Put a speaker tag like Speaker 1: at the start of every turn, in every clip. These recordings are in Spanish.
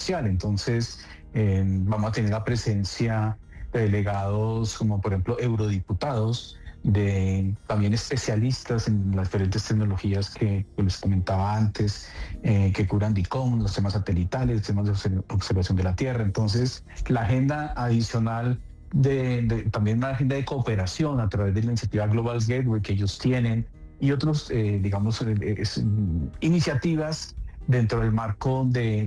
Speaker 1: artificial. Entonces, vamos a tener la presencia de delegados como por ejemplo eurodiputados, de también especialistas en las diferentes tecnologías que les comentaba antes, que cubran DICOM, los temas satelitales, temas de observación de la Tierra. Entonces, la agenda adicional también una agenda de cooperación a través de la iniciativa Global Gateway que ellos tienen y otros, iniciativas dentro del marco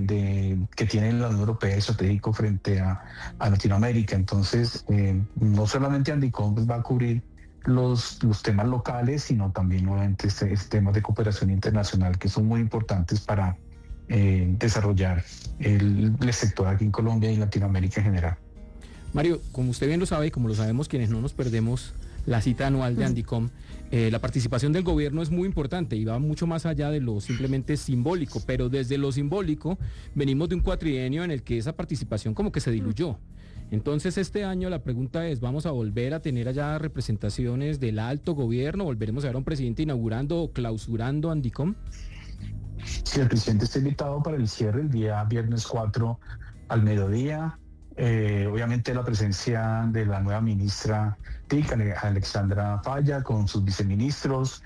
Speaker 1: que tiene la Unión Europea estratégico frente a Latinoamérica. Entonces, no solamente Andicom va a cubrir los temas locales, sino también nuevamente temas de cooperación internacional que son muy importantes para desarrollar el sector aquí en Colombia y en Latinoamérica en general.
Speaker 2: Mario, como usted bien lo sabe y como lo sabemos quienes no nos perdemos la cita anual de Andicom, la participación del gobierno es muy importante y va mucho más allá de lo simplemente simbólico, pero desde lo simbólico venimos de un cuatrienio en el que esa participación como que se diluyó. Entonces este año la pregunta es, ¿vamos a volver a tener allá representaciones del alto gobierno? ¿Volveremos a ver a un presidente inaugurando o clausurando Andicom?
Speaker 1: Sí, el presidente está invitado para el cierre el día viernes 4 al mediodía. Obviamente la presencia de la nueva ministra TIC, Alexandra Falla, con sus viceministros,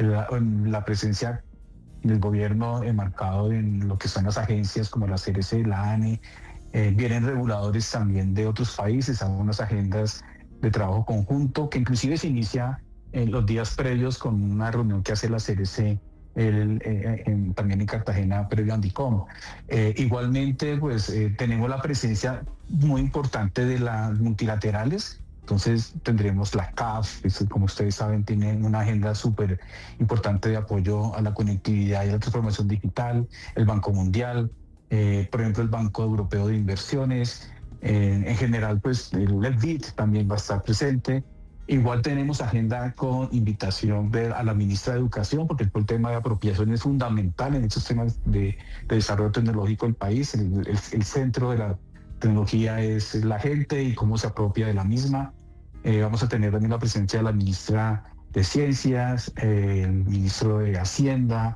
Speaker 1: la presencia del gobierno enmarcado en lo que son las agencias como la CRC, la ANE, vienen reguladores también de otros países, algunas agendas de trabajo conjunto, que inclusive se inicia en los días previos con una reunión que hace la CRC también en Cartagena previo a Andicom. Igualmente, pues tenemos la presencia muy importante de las multilaterales. Entonces tendremos la CAF, que como ustedes saben tiene una agenda súper importante de apoyo a la conectividad y a la transformación digital, el Banco Mundial, por ejemplo el Banco Europeo de Inversiones, en general pues el BID también va a estar presente. Igual tenemos agenda con invitación a la ministra de Educación, porque el tema de apropiación es fundamental en estos temas de desarrollo tecnológico del país. El centro de la tecnología es la gente y cómo se apropia de la misma. Vamos a tener también la presencia de la ministra de Ciencias, el ministro de Hacienda,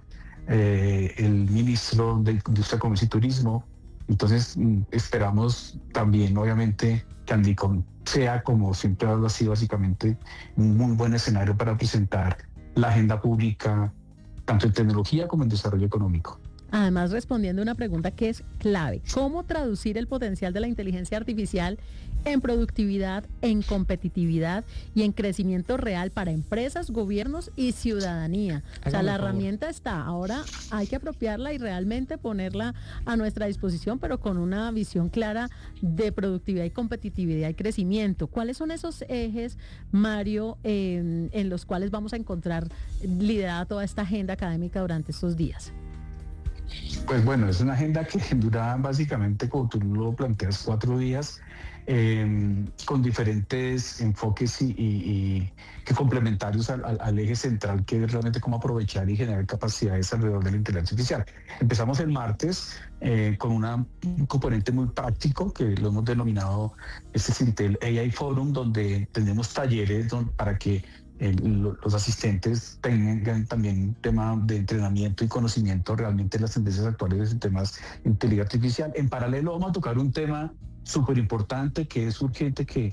Speaker 1: el ministro de Industria, Comercio y Turismo. Entonces esperamos también, obviamente, que Andicom sea, como siempre ha sido básicamente, un muy buen escenario para presentar la agenda pública, tanto en tecnología como en desarrollo económico.
Speaker 3: Además, respondiendo a una pregunta que es clave, ¿cómo traducir el potencial de la inteligencia artificial en productividad, en competitividad y en crecimiento real para empresas, gobiernos y ciudadanía? O sea, la herramienta está, ahora hay que apropiarla y realmente ponerla a nuestra disposición, pero con una visión clara de productividad y competitividad y crecimiento. ¿Cuáles son esos ejes, Mario, en los cuales vamos a encontrar liderada toda esta agenda académica durante estos días?
Speaker 1: Pues bueno, es una agenda que dura básicamente, como tú lo planteas, 4 días, con diferentes enfoques y que complementarios al eje central, que es realmente cómo aprovechar y generar capacidades alrededor de la inteligencia artificial. Empezamos el martes con un componente muy práctico que lo hemos denominado Sintel AI Forum, donde tenemos talleres para que los asistentes tengan también tema de entrenamiento y conocimiento realmente de las tendencias actuales en temas de inteligencia artificial. En paralelo vamos a tocar un tema súper importante que es urgente que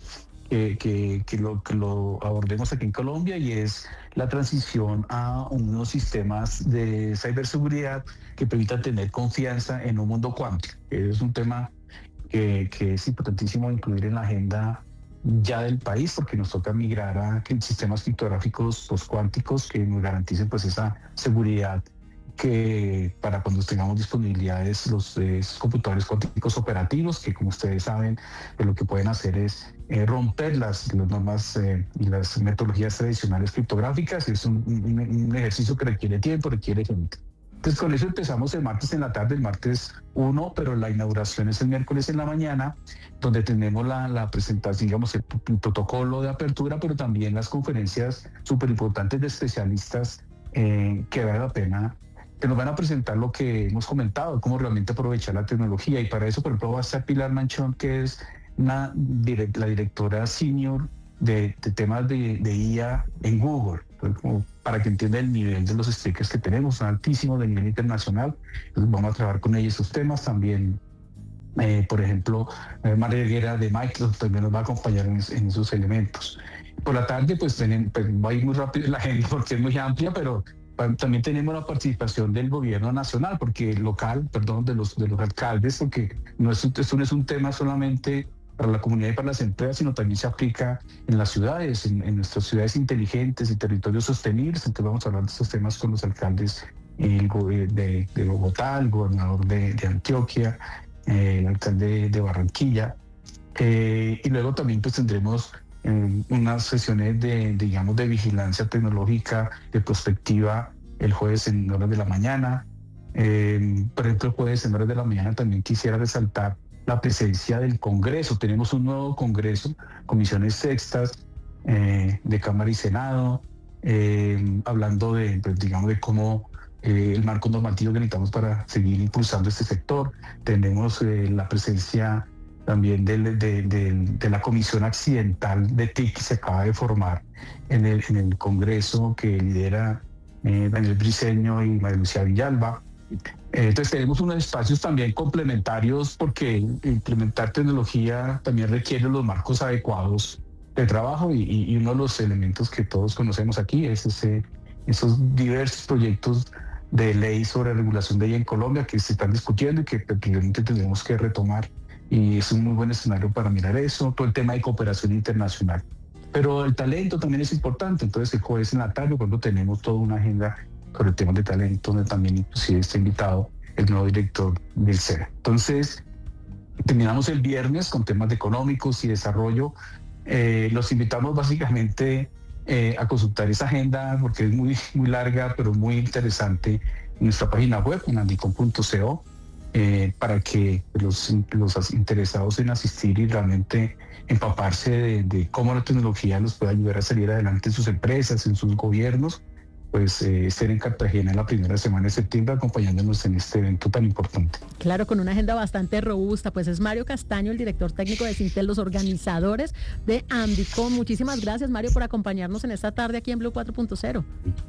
Speaker 1: lo abordemos aquí en Colombia, y es la transición a unos sistemas de ciberseguridad que permitan tener confianza en un mundo cuántico. Es un tema que es importantísimo incluir en la agenda ya del país, porque nos toca migrar a sistemas criptográficos postcuánticos que nos garanticen pues esa seguridad, que para cuando tengamos disponibilidades los computadores cuánticos operativos, que como ustedes saben lo que pueden hacer es romper las normas y las metodologías tradicionales criptográficas. Es un ejercicio que requiere tiempo, requiere gente. Entonces con eso empezamos el martes en la tarde, el martes 1, pero la inauguración es el miércoles en la mañana, donde tenemos la presentación, digamos, el protocolo de apertura, pero también las conferencias súper importantes de especialistas que vale la pena, que nos van a presentar lo que hemos comentado, cómo realmente aprovechar la tecnología. Y para eso, por ejemplo, va a estar Pilar Manchón, que es la directora senior de temas de IA en Google. Entonces, como para que entienda el nivel de los speakers que tenemos, son altísimos de nivel internacional. Entonces vamos a trabajar con ellos esos temas. También Por ejemplo, María Guerra de Microsoft también nos va a acompañar en esos elementos. Por la tarde, pues va a ir muy rápido la agenda porque es muy amplia, pero también tenemos la participación del gobierno nacional, porque de los alcaldes, porque esto no es un tema solamente para la comunidad y para las empresas, sino también se aplica en las ciudades, en nuestras ciudades inteligentes y territorios sostenibles. Entonces vamos a hablar de estos temas con los alcaldes de Bogotá, el gobernador de Antioquia, el alcalde de Barranquilla, y luego también pues tendremos unas sesiones de vigilancia tecnológica, de prospectiva, el jueves en horas de la mañana. Por ejemplo, el jueves en horas de la mañana también quisiera resaltar la presencia del Congreso. Tenemos un nuevo Congreso, comisiones sextas de Cámara y Senado, hablando de cómo el marco normativo que necesitamos para seguir impulsando este sector. Tenemos la presencia también de la Comisión Accidental de TIC que se acaba de formar en el Congreso, que lidera Daniel Briceño y María Lucía Villalba. Entonces tenemos unos espacios también complementarios, porque implementar tecnología también requiere los marcos adecuados de trabajo, y uno de los elementos que todos conocemos aquí es esos diversos proyectos de ley sobre regulación de ella en Colombia que se están discutiendo y que prácticamente tenemos que retomar. Y es un muy buen escenario para mirar eso, todo el tema de cooperación internacional. Pero el talento también es importante. Entonces el jueves en la tarde, cuando tenemos toda una agenda sobre el tema de talento, donde también inclusive está invitado el nuevo director del SEA. Entonces terminamos el viernes con temas de económicos y desarrollo. Los invitamos básicamente a consultar esa agenda, porque es muy, muy larga, pero muy interesante, en nuestra página web, en andicom.co, para que los interesados en asistir y realmente empaparse de cómo la tecnología los puede ayudar a salir adelante en sus empresas, en sus gobiernos, pues estén en Cartagena en la primera semana de septiembre acompañándonos en este evento tan importante.
Speaker 3: Claro, con una agenda bastante robusta. Pues es Mario Castaño, el director técnico de Sintel, los organizadores de Andicom. Muchísimas gracias, Mario, por acompañarnos en esta tarde aquí en Blue 4.0.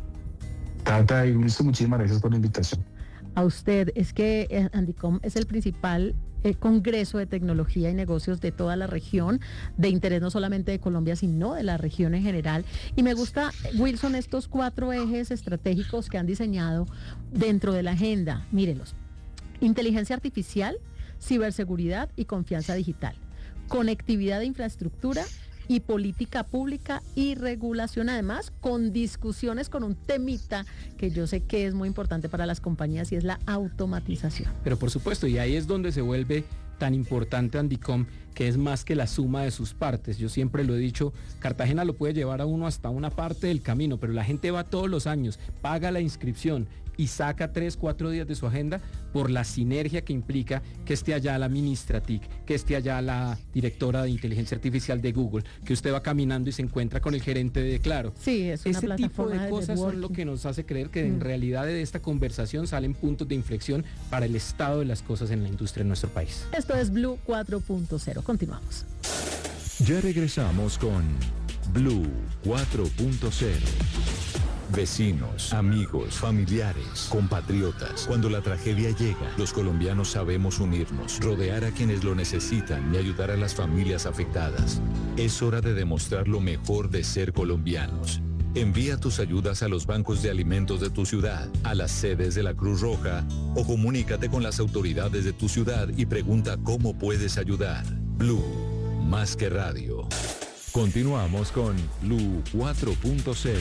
Speaker 1: Tata y Wilson, muchísimas gracias por la invitación.
Speaker 3: A usted. Es que Andicom es el principal congreso de tecnología y negocios de toda la región, de interés no solamente de Colombia, sino de la región en general. Y me gusta, Wilson, estos 4 ejes estratégicos que han diseñado dentro de la agenda. Mírenlos: inteligencia artificial, ciberseguridad y confianza digital, conectividad de infraestructura y política pública y regulación, además con discusiones con un temita que yo sé que es muy importante para las compañías, y es la automatización.
Speaker 2: Pero por supuesto, y ahí es donde se vuelve tan importante Andicom, que es más que la suma de sus partes. Yo siempre lo he dicho, Cartagena lo puede llevar a uno hasta una parte del camino, pero la gente va todos los años, paga la inscripción y saca 3-4 días de su agenda por la sinergia que implica que esté allá la ministra TIC, que esté allá la directora de inteligencia artificial de Google, que usted va caminando y se encuentra con el gerente de Claro.
Speaker 3: Sí, es una
Speaker 2: Ese tipo de cosas son lo
Speaker 3: networking
Speaker 2: que nos hace creer que en realidad de esta conversación salen puntos de inflexión para el estado de las cosas en la industria en nuestro país.
Speaker 3: Esto es Blue 4.0. Continuamos.
Speaker 4: Ya regresamos con Blue 4.0. Vecinos, amigos, familiares, compatriotas. Cuando la tragedia llega, los colombianos sabemos unirnos, rodear a quienes lo necesitan y ayudar a las familias afectadas. Es hora de demostrar lo mejor de ser colombianos. Envía tus ayudas a los bancos de alimentos de tu ciudad, a las sedes de la Cruz Roja, o comunícate con las autoridades de tu ciudad y pregunta cómo puedes ayudar. Blue, más que radio. Continuamos con Blue 4.0.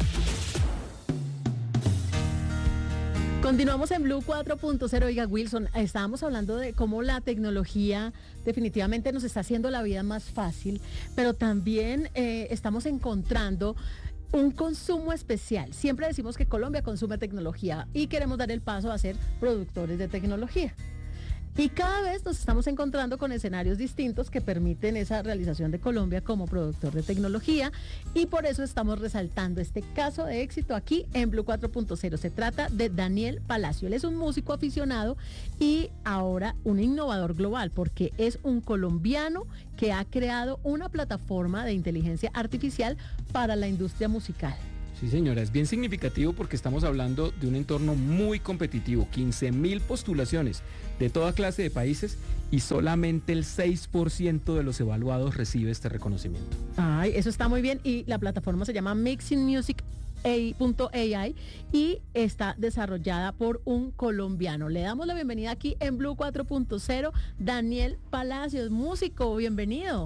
Speaker 3: Continuamos en Blue 4.0. Oiga, Wilson, estábamos hablando de cómo la tecnología definitivamente nos está haciendo la vida más fácil, pero también estamos encontrando un consumo especial. Siempre decimos que Colombia consume tecnología y queremos dar el paso a ser productores de tecnología. Y cada vez nos estamos encontrando con escenarios distintos que permiten esa realización de Colombia como productor de tecnología, y por eso estamos resaltando este caso de éxito aquí en Blue 4.0. Se trata de Daniel Palacio. Él es un músico aficionado y ahora un innovador global, porque es un colombiano que ha creado una plataforma de inteligencia artificial para la industria musical.
Speaker 2: Sí, señora, es bien significativo porque estamos hablando de un entorno muy competitivo, 15.000 postulaciones de toda clase de países y solamente el 6% de los evaluados recibe este reconocimiento.
Speaker 3: Ay, eso está muy bien y la plataforma se llama mixingmusic.ai y está desarrollada por un colombiano. Le damos la bienvenida aquí en Blue 4.0, Daniel Palacios, músico, bienvenido.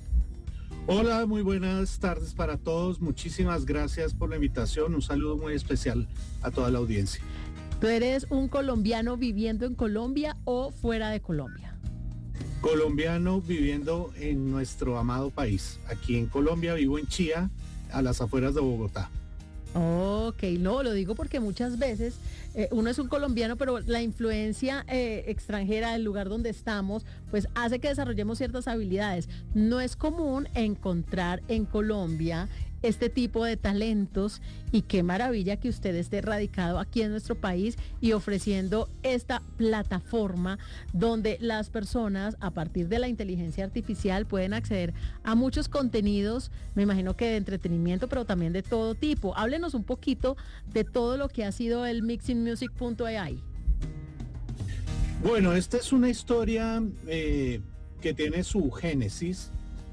Speaker 5: Hola, muy buenas tardes para todos. Muchísimas gracias por la invitación. Un saludo muy especial a toda la audiencia.
Speaker 3: ¿Tú eres un colombiano viviendo en Colombia o fuera de Colombia?
Speaker 5: Colombiano viviendo en nuestro amado país. Aquí en Colombia vivo en Chía, a las afueras de Bogotá.
Speaker 3: Ok, no, lo digo porque muchas veces uno es un colombiano, pero la influencia extranjera del lugar donde estamos, pues hace que desarrollemos ciertas habilidades. No es común encontrar en Colombia este tipo de talentos y qué maravilla que usted esté radicado aquí en nuestro país y ofreciendo esta plataforma donde las personas a partir de la inteligencia artificial pueden acceder a muchos contenidos, me imagino que de entretenimiento, pero también de todo tipo. Háblenos un poquito de todo lo que ha sido el mixingmusic.ai.
Speaker 5: Bueno, esta es una historia que tiene su génesis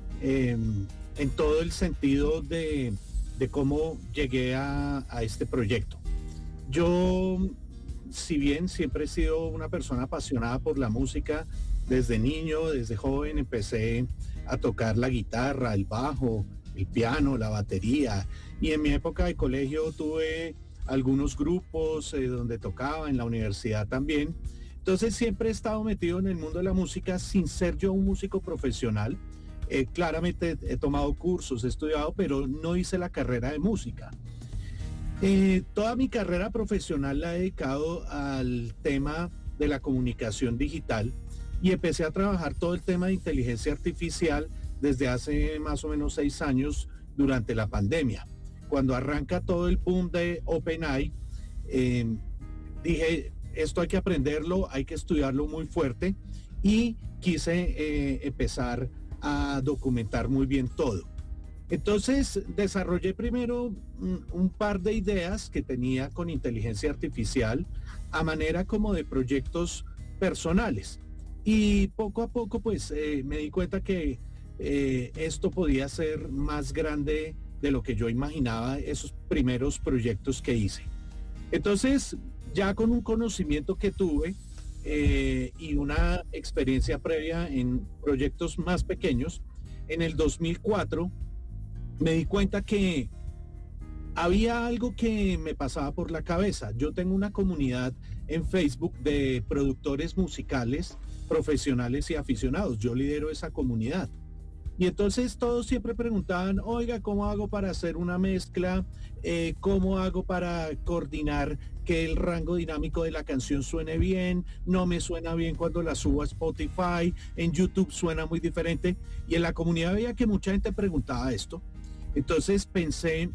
Speaker 5: en todo el sentido de cómo llegué a este proyecto. Yo, si bien siempre he sido una persona apasionada por la música, desde niño, desde joven, empecé a tocar la guitarra, el bajo, el piano, la batería, y en mi época de colegio tuve algunos grupos donde tocaba, en la universidad también. Entonces siempre he estado metido en el mundo de la música sin ser yo un músico profesional. Claramente he tomado cursos, he estudiado, pero no hice la carrera de música. Toda mi carrera profesional la he dedicado al tema de la comunicación digital y empecé a trabajar todo el tema de inteligencia artificial desde hace más o menos 6 años durante la pandemia. Cuando arranca todo el boom de OpenAI, dije, esto hay que aprenderlo, hay que estudiarlo muy fuerte y quise empezar a documentar muy bien todo. Entonces desarrollé primero un par de ideas que tenía con inteligencia artificial a manera como de proyectos personales y poco a poco pues me di cuenta que esto podía ser más grande de lo que yo imaginaba, esos primeros proyectos que hice. Entonces ya con un conocimiento que tuve y una experiencia previa en proyectos más pequeños, en el 2004 me di cuenta que había algo que me pasaba por la cabeza. Yo tengo una comunidad en Facebook de productores musicales, profesionales y aficionados. Yo lidero esa comunidad. Y entonces todos siempre preguntaban, oiga, ¿cómo hago para hacer una mezcla? ¿Cómo hago para coordinar que el rango dinámico de la canción suene bien? No me suena bien cuando la subo a Spotify, en YouTube suena muy diferente. Y en la comunidad veía que mucha gente preguntaba esto. Entonces pensé,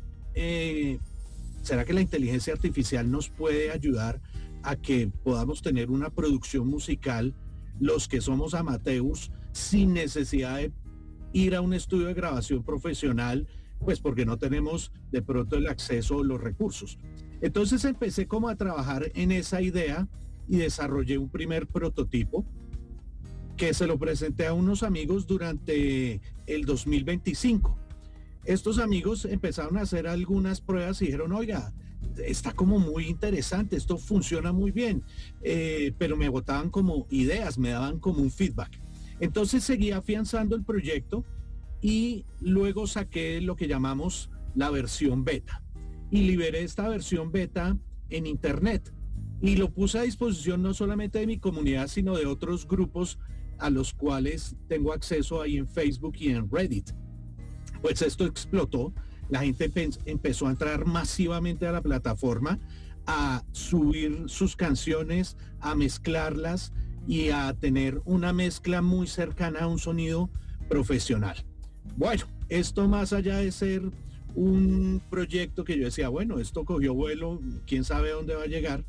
Speaker 5: ¿será que la inteligencia artificial nos puede ayudar a que podamos tener una producción musical, los que somos amateurs, sin necesidad de ir a un estudio de grabación profesional, pues porque no tenemos de pronto el acceso o los recursos? Entonces empecé como a trabajar en esa idea y desarrollé un primer prototipo que se lo presenté a unos amigos durante el 2025. Estos amigos empezaron a hacer algunas pruebas y dijeron, oiga, está como muy interesante, esto funciona muy bien, pero me botaban como ideas, me daban como un feedback. Entonces seguí afianzando el proyecto y luego saqué lo que llamamos la versión beta y liberé esta versión beta en internet y lo puse a disposición no solamente de mi comunidad, sino de otros grupos a los cuales tengo acceso ahí en Facebook y en Reddit. Pues esto explotó, la gente empezó a entrar masivamente a la plataforma, a subir sus canciones, a mezclarlas y a tener una mezcla muy cercana a un sonido profesional. Bueno, esto más allá de ser un proyecto que yo decía, bueno, esto cogió vuelo, quién sabe dónde va a llegar.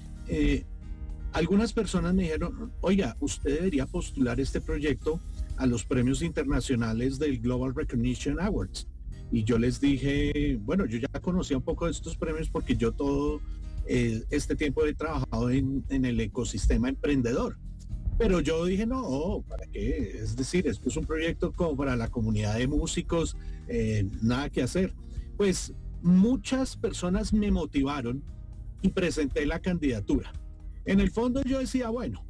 Speaker 5: Algunas personas me dijeron, oiga, usted debería postular este proyecto a los premios internacionales del Global Recognition Awards. y yo les dije, bueno, yo ya conocía un poco de estos premios porque yo todo este tiempo he trabajado en el ecosistema emprendedor. Pero yo dije, no, ¿para qué? Es decir, esto es un proyecto como para la comunidad de músicos, nada que hacer. Pues muchas personas me motivaron y presenté la candidatura. En el fondo yo decía, bueno,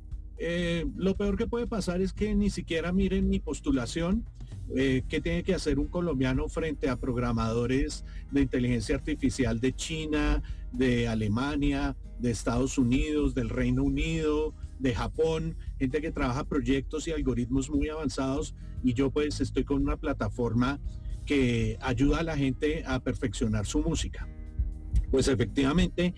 Speaker 5: lo peor que puede pasar es que ni siquiera miren mi postulación, qué tiene que hacer un colombiano frente a programadores de inteligencia artificial de China, de Alemania, de Estados Unidos, del Reino Unido, de Japón, gente que trabaja proyectos y algoritmos muy avanzados, y yo pues estoy con una plataforma que ayuda a la gente a perfeccionar su música. Pues efectivamente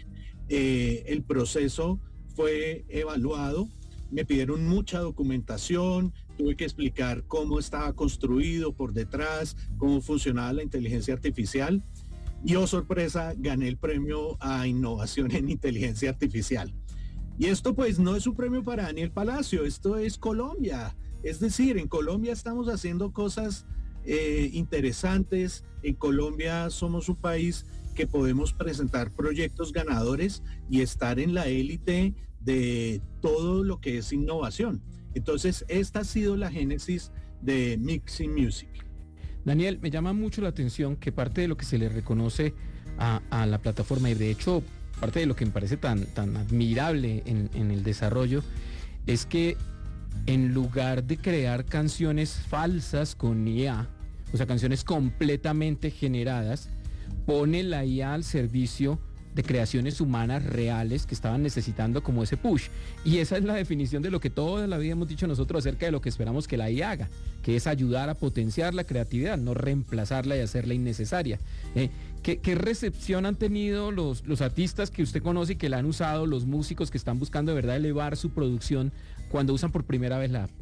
Speaker 5: el proceso fue evaluado, me pidieron mucha documentación, tuve que explicar cómo estaba construido por detrás, cómo funcionaba la inteligencia artificial, y oh sorpresa, gané el premio a innovación en inteligencia artificial. Y esto pues no es un premio para Daniel Palacio, esto es Colombia. Es decir, en Colombia estamos haciendo cosas interesantes. En Colombia somos un país que podemos presentar proyectos ganadores y estar en la élite de todo lo que es innovación. Entonces, esta ha sido la génesis de Mixing Music.
Speaker 2: Daniel, me llama mucho la atención que parte de lo que se le reconoce a la plataforma, y de hecho parte de lo que me parece tan admirable en el desarrollo, es que en lugar de crear canciones falsas con IA, o sea, canciones completamente generadas, pone la IA al servicio de creaciones humanas reales que estaban necesitando como ese push. Y esa es la definición de lo que toda la vida hemos dicho nosotros acerca de lo que esperamos que la IA haga, que es ayudar a potenciar la creatividad, no reemplazarla y hacerla innecesaria. ¿Qué recepción han tenido los artistas que usted conoce y que la han usado, los músicos que están buscando de verdad elevar su producción cuando usan por primera vez la app?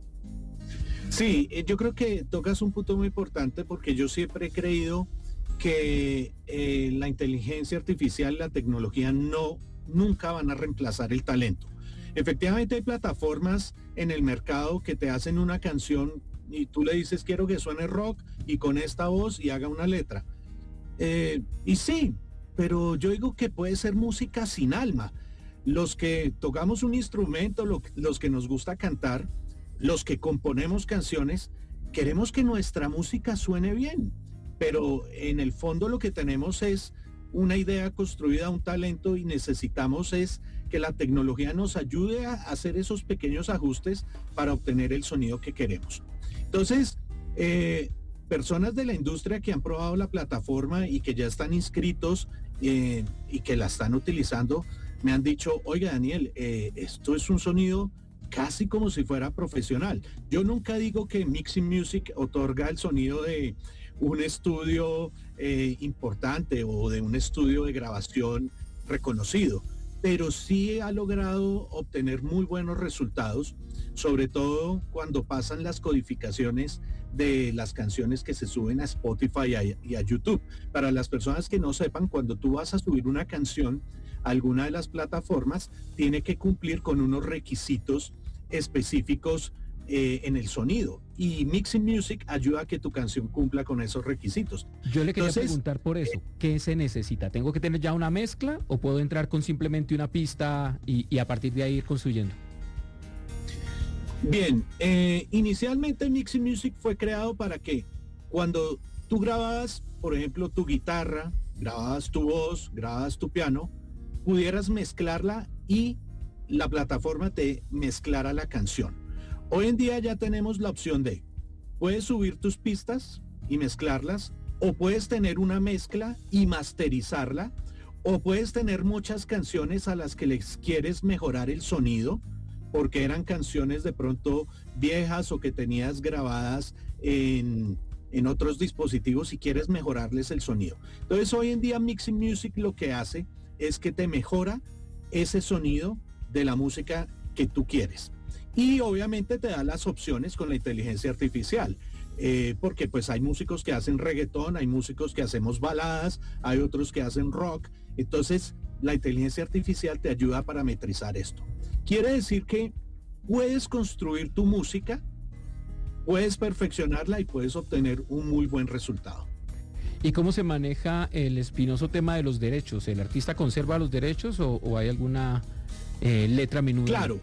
Speaker 5: Sí, yo creo que tocas un punto muy importante, porque yo siempre he creído que la inteligencia artificial y la tecnología nunca van a reemplazar el talento. Efectivamente hay plataformas en el mercado que te hacen una canción y tú le dices quiero que suene rock y con esta voz y haga una letra. Y sí, pero yo digo que puede ser música sin alma. Los que tocamos un instrumento, los que nos gusta cantar, los que componemos canciones, queremos que nuestra música suene bien, pero en el fondo lo que tenemos es una idea construida, un talento, y necesitamos es que la tecnología nos ayude a hacer esos pequeños ajustes para obtener el sonido que queremos. Entonces, personas de la industria que han probado la plataforma y que ya están inscritos y que la están utilizando, me han dicho, oiga Daniel, esto es un sonido casi como si fuera profesional. Yo nunca digo que Mixing Music otorga el sonido de un estudio importante o de un estudio de grabación reconocido, pero sí ha logrado obtener muy buenos resultados, sobre todo cuando pasan las codificaciones de las canciones que se suben a Spotify y a YouTube. Para las personas que no sepan, cuando tú vas a subir una canción a alguna de las plataformas, tiene que cumplir con unos requisitos específicos en el sonido, y Mixing Music ayuda a que tu canción cumpla con esos requisitos.
Speaker 2: Yo le quería preguntar por eso, ¿qué se necesita? ¿Tengo que tener ya una mezcla o puedo entrar con simplemente una pista y a partir de ahí ir construyendo?
Speaker 5: Bien, inicialmente Mixing Music fue creado para que cuando tú grababas, por ejemplo, tu guitarra, grababas tu voz, grababas tu piano, pudieras mezclarla y la plataforma te mezclara la canción. Hoy en día ya tenemos la opción de, puedes subir tus pistas y mezclarlas, o puedes tener una mezcla y masterizarla, o puedes tener muchas canciones a las que les quieres mejorar el sonido, porque eran canciones de pronto viejas o que tenías grabadas en otros dispositivos y quieres mejorarles el sonido. Entonces hoy en día Mixing Music lo que hace es que te mejora ese sonido de la música que tú quieres. Y obviamente te da las opciones con la inteligencia artificial, porque pues hay músicos que hacen reggaetón, hay músicos que hacemos baladas, hay otros que hacen rock. Entonces la inteligencia artificial te ayuda a parametrizar esto. Quiere decir que puedes construir tu música, puedes perfeccionarla y puedes obtener un muy buen resultado.
Speaker 2: ¿Y cómo se maneja el espinoso tema de los derechos? ¿El artista conserva los derechos o hay alguna letra menuda?
Speaker 5: Claro.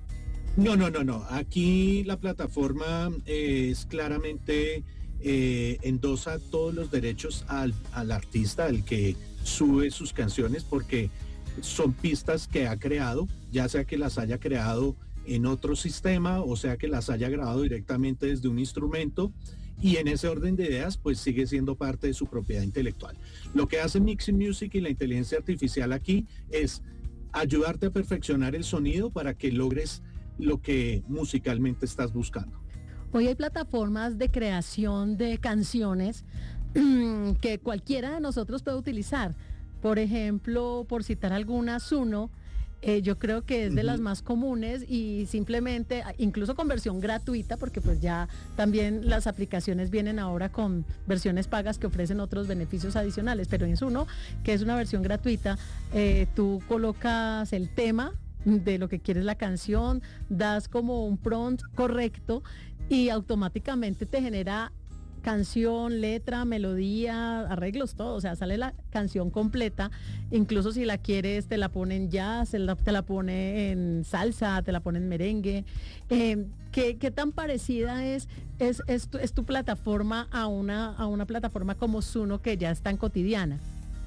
Speaker 5: No. Aquí la plataforma es claramente endosa todos los derechos al artista, al que sube sus canciones, porque son pistas que ha creado, ya sea que las haya creado en otro sistema o sea que las haya grabado directamente desde un instrumento, y en ese orden de ideas pues sigue siendo parte de su propiedad intelectual. Lo que hace Mixing Music y la inteligencia artificial aquí es ayudarte a perfeccionar el sonido para que logres lo que musicalmente estás buscando.
Speaker 3: Hoy hay plataformas de creación de canciones que cualquiera de nosotros puede utilizar. Por ejemplo, por citar alguna, Suno, yo creo que es de las más comunes, y simplemente, incluso con versión gratuita, porque pues ya también las aplicaciones vienen ahora con versiones pagas que ofrecen otros beneficios adicionales, pero en Suno, que es una versión gratuita, tú colocas el tema de lo que quieres la canción, das como un prompt correcto y automáticamente te genera canción, letra, melodía, arreglos, todo, o sea, sale la canción completa. Incluso si la quieres te la pone en jazz, te la pone en salsa, te la pone en merengue. ¿Qué tan parecida es tu plataforma a una plataforma como Suno, que ya es tan cotidiana?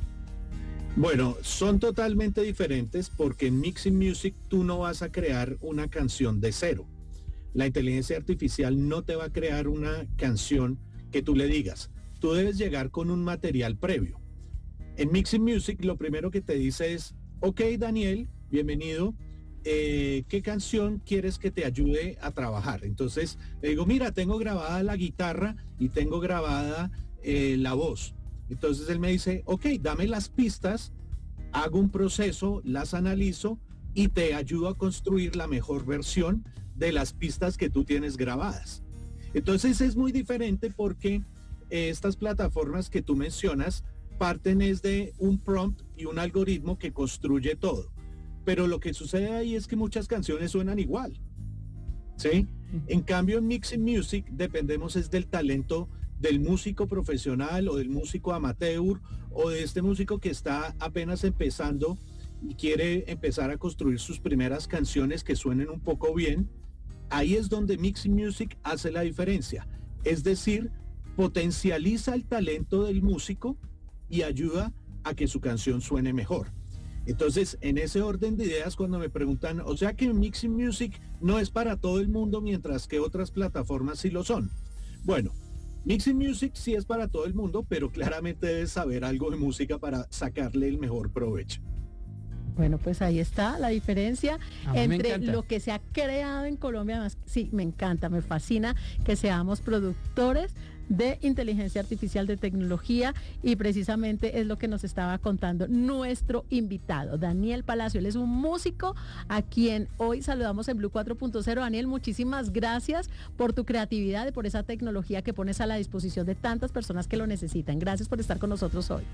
Speaker 5: Bueno, son totalmente diferentes, porque en Mixing Music tú no vas a crear una canción de cero. La inteligencia artificial no te va a crear una canción que tú le digas. Tú debes llegar con un material previo. En Mixing Music lo primero que te dice es: ok, Daniel, bienvenido, ¿qué canción quieres que te ayude a trabajar? Entonces le digo: mira, tengo grabada la guitarra y tengo grabada la voz. Entonces él me dice: ok, dame las pistas, hago un proceso, las analizo y te ayudo a construir la mejor versión de las pistas que tú tienes grabadas. Entonces es muy diferente, porque estas plataformas que tú mencionas parten es de un prompt y un algoritmo que construye todo. Pero lo que sucede ahí es que muchas canciones suenan igual, ¿sí? En cambio, en Mixing Music dependemos es del talento del músico profesional o del músico amateur o de este músico que está apenas empezando y quiere empezar a construir sus primeras canciones que suenen un poco bien. Ahí es donde Mixing Music hace la diferencia. Es decir, potencializa el talento del músico y ayuda a que su canción suene mejor. Entonces, en ese orden de ideas, cuando me preguntan, o sea que Mixing Music no es para todo el mundo, mientras que otras plataformas sí lo son. Bueno, Mixing Music sí es para todo el mundo, pero claramente debes saber algo de música para sacarle el mejor provecho.
Speaker 3: Bueno, pues ahí está la diferencia entre lo que se ha creado en Colombia. Además, sí, me encanta, me fascina que seamos productores de inteligencia artificial, de tecnología, y precisamente es lo que nos estaba contando nuestro invitado, Daniel Palacio. Él es un músico a quien hoy saludamos en Blue 4.0. Daniel, muchísimas gracias por tu creatividad y por esa tecnología que pones a la disposición de tantas personas que lo necesitan. Gracias por estar con nosotros hoy.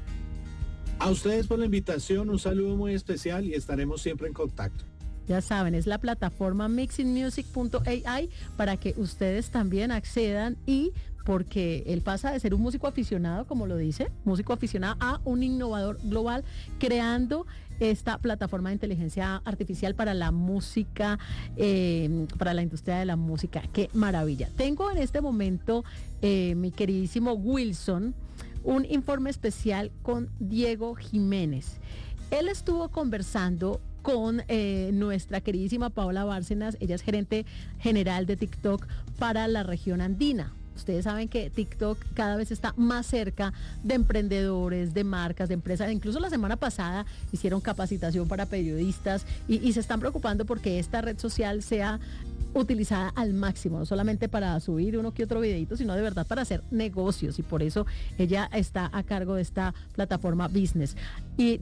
Speaker 5: A ustedes por la invitación, un saludo muy especial y estaremos siempre en contacto.
Speaker 3: Ya saben, es la plataforma mixingmusic.ai para que ustedes también accedan, y porque él pasa de ser un músico aficionado, como lo dice, músico aficionado, a un innovador global, creando esta plataforma de inteligencia artificial para la música, para la industria de la música. ¡Qué maravilla! Tengo en este momento, mi queridísimo Wilson, un informe especial con Diego Jiménez. Él estuvo conversando con nuestra queridísima Paola Bárcenas. Ella es gerente general de TikTok para la región andina. Ustedes saben que TikTok cada vez está más cerca de emprendedores, de marcas, de empresas. Incluso la semana pasada hicieron capacitación para periodistas y se están preocupando porque esta red social sea utilizada al máximo, no solamente para subir uno que otro videito, sino de verdad para hacer negocios, y por eso ella está a cargo de esta plataforma business. Y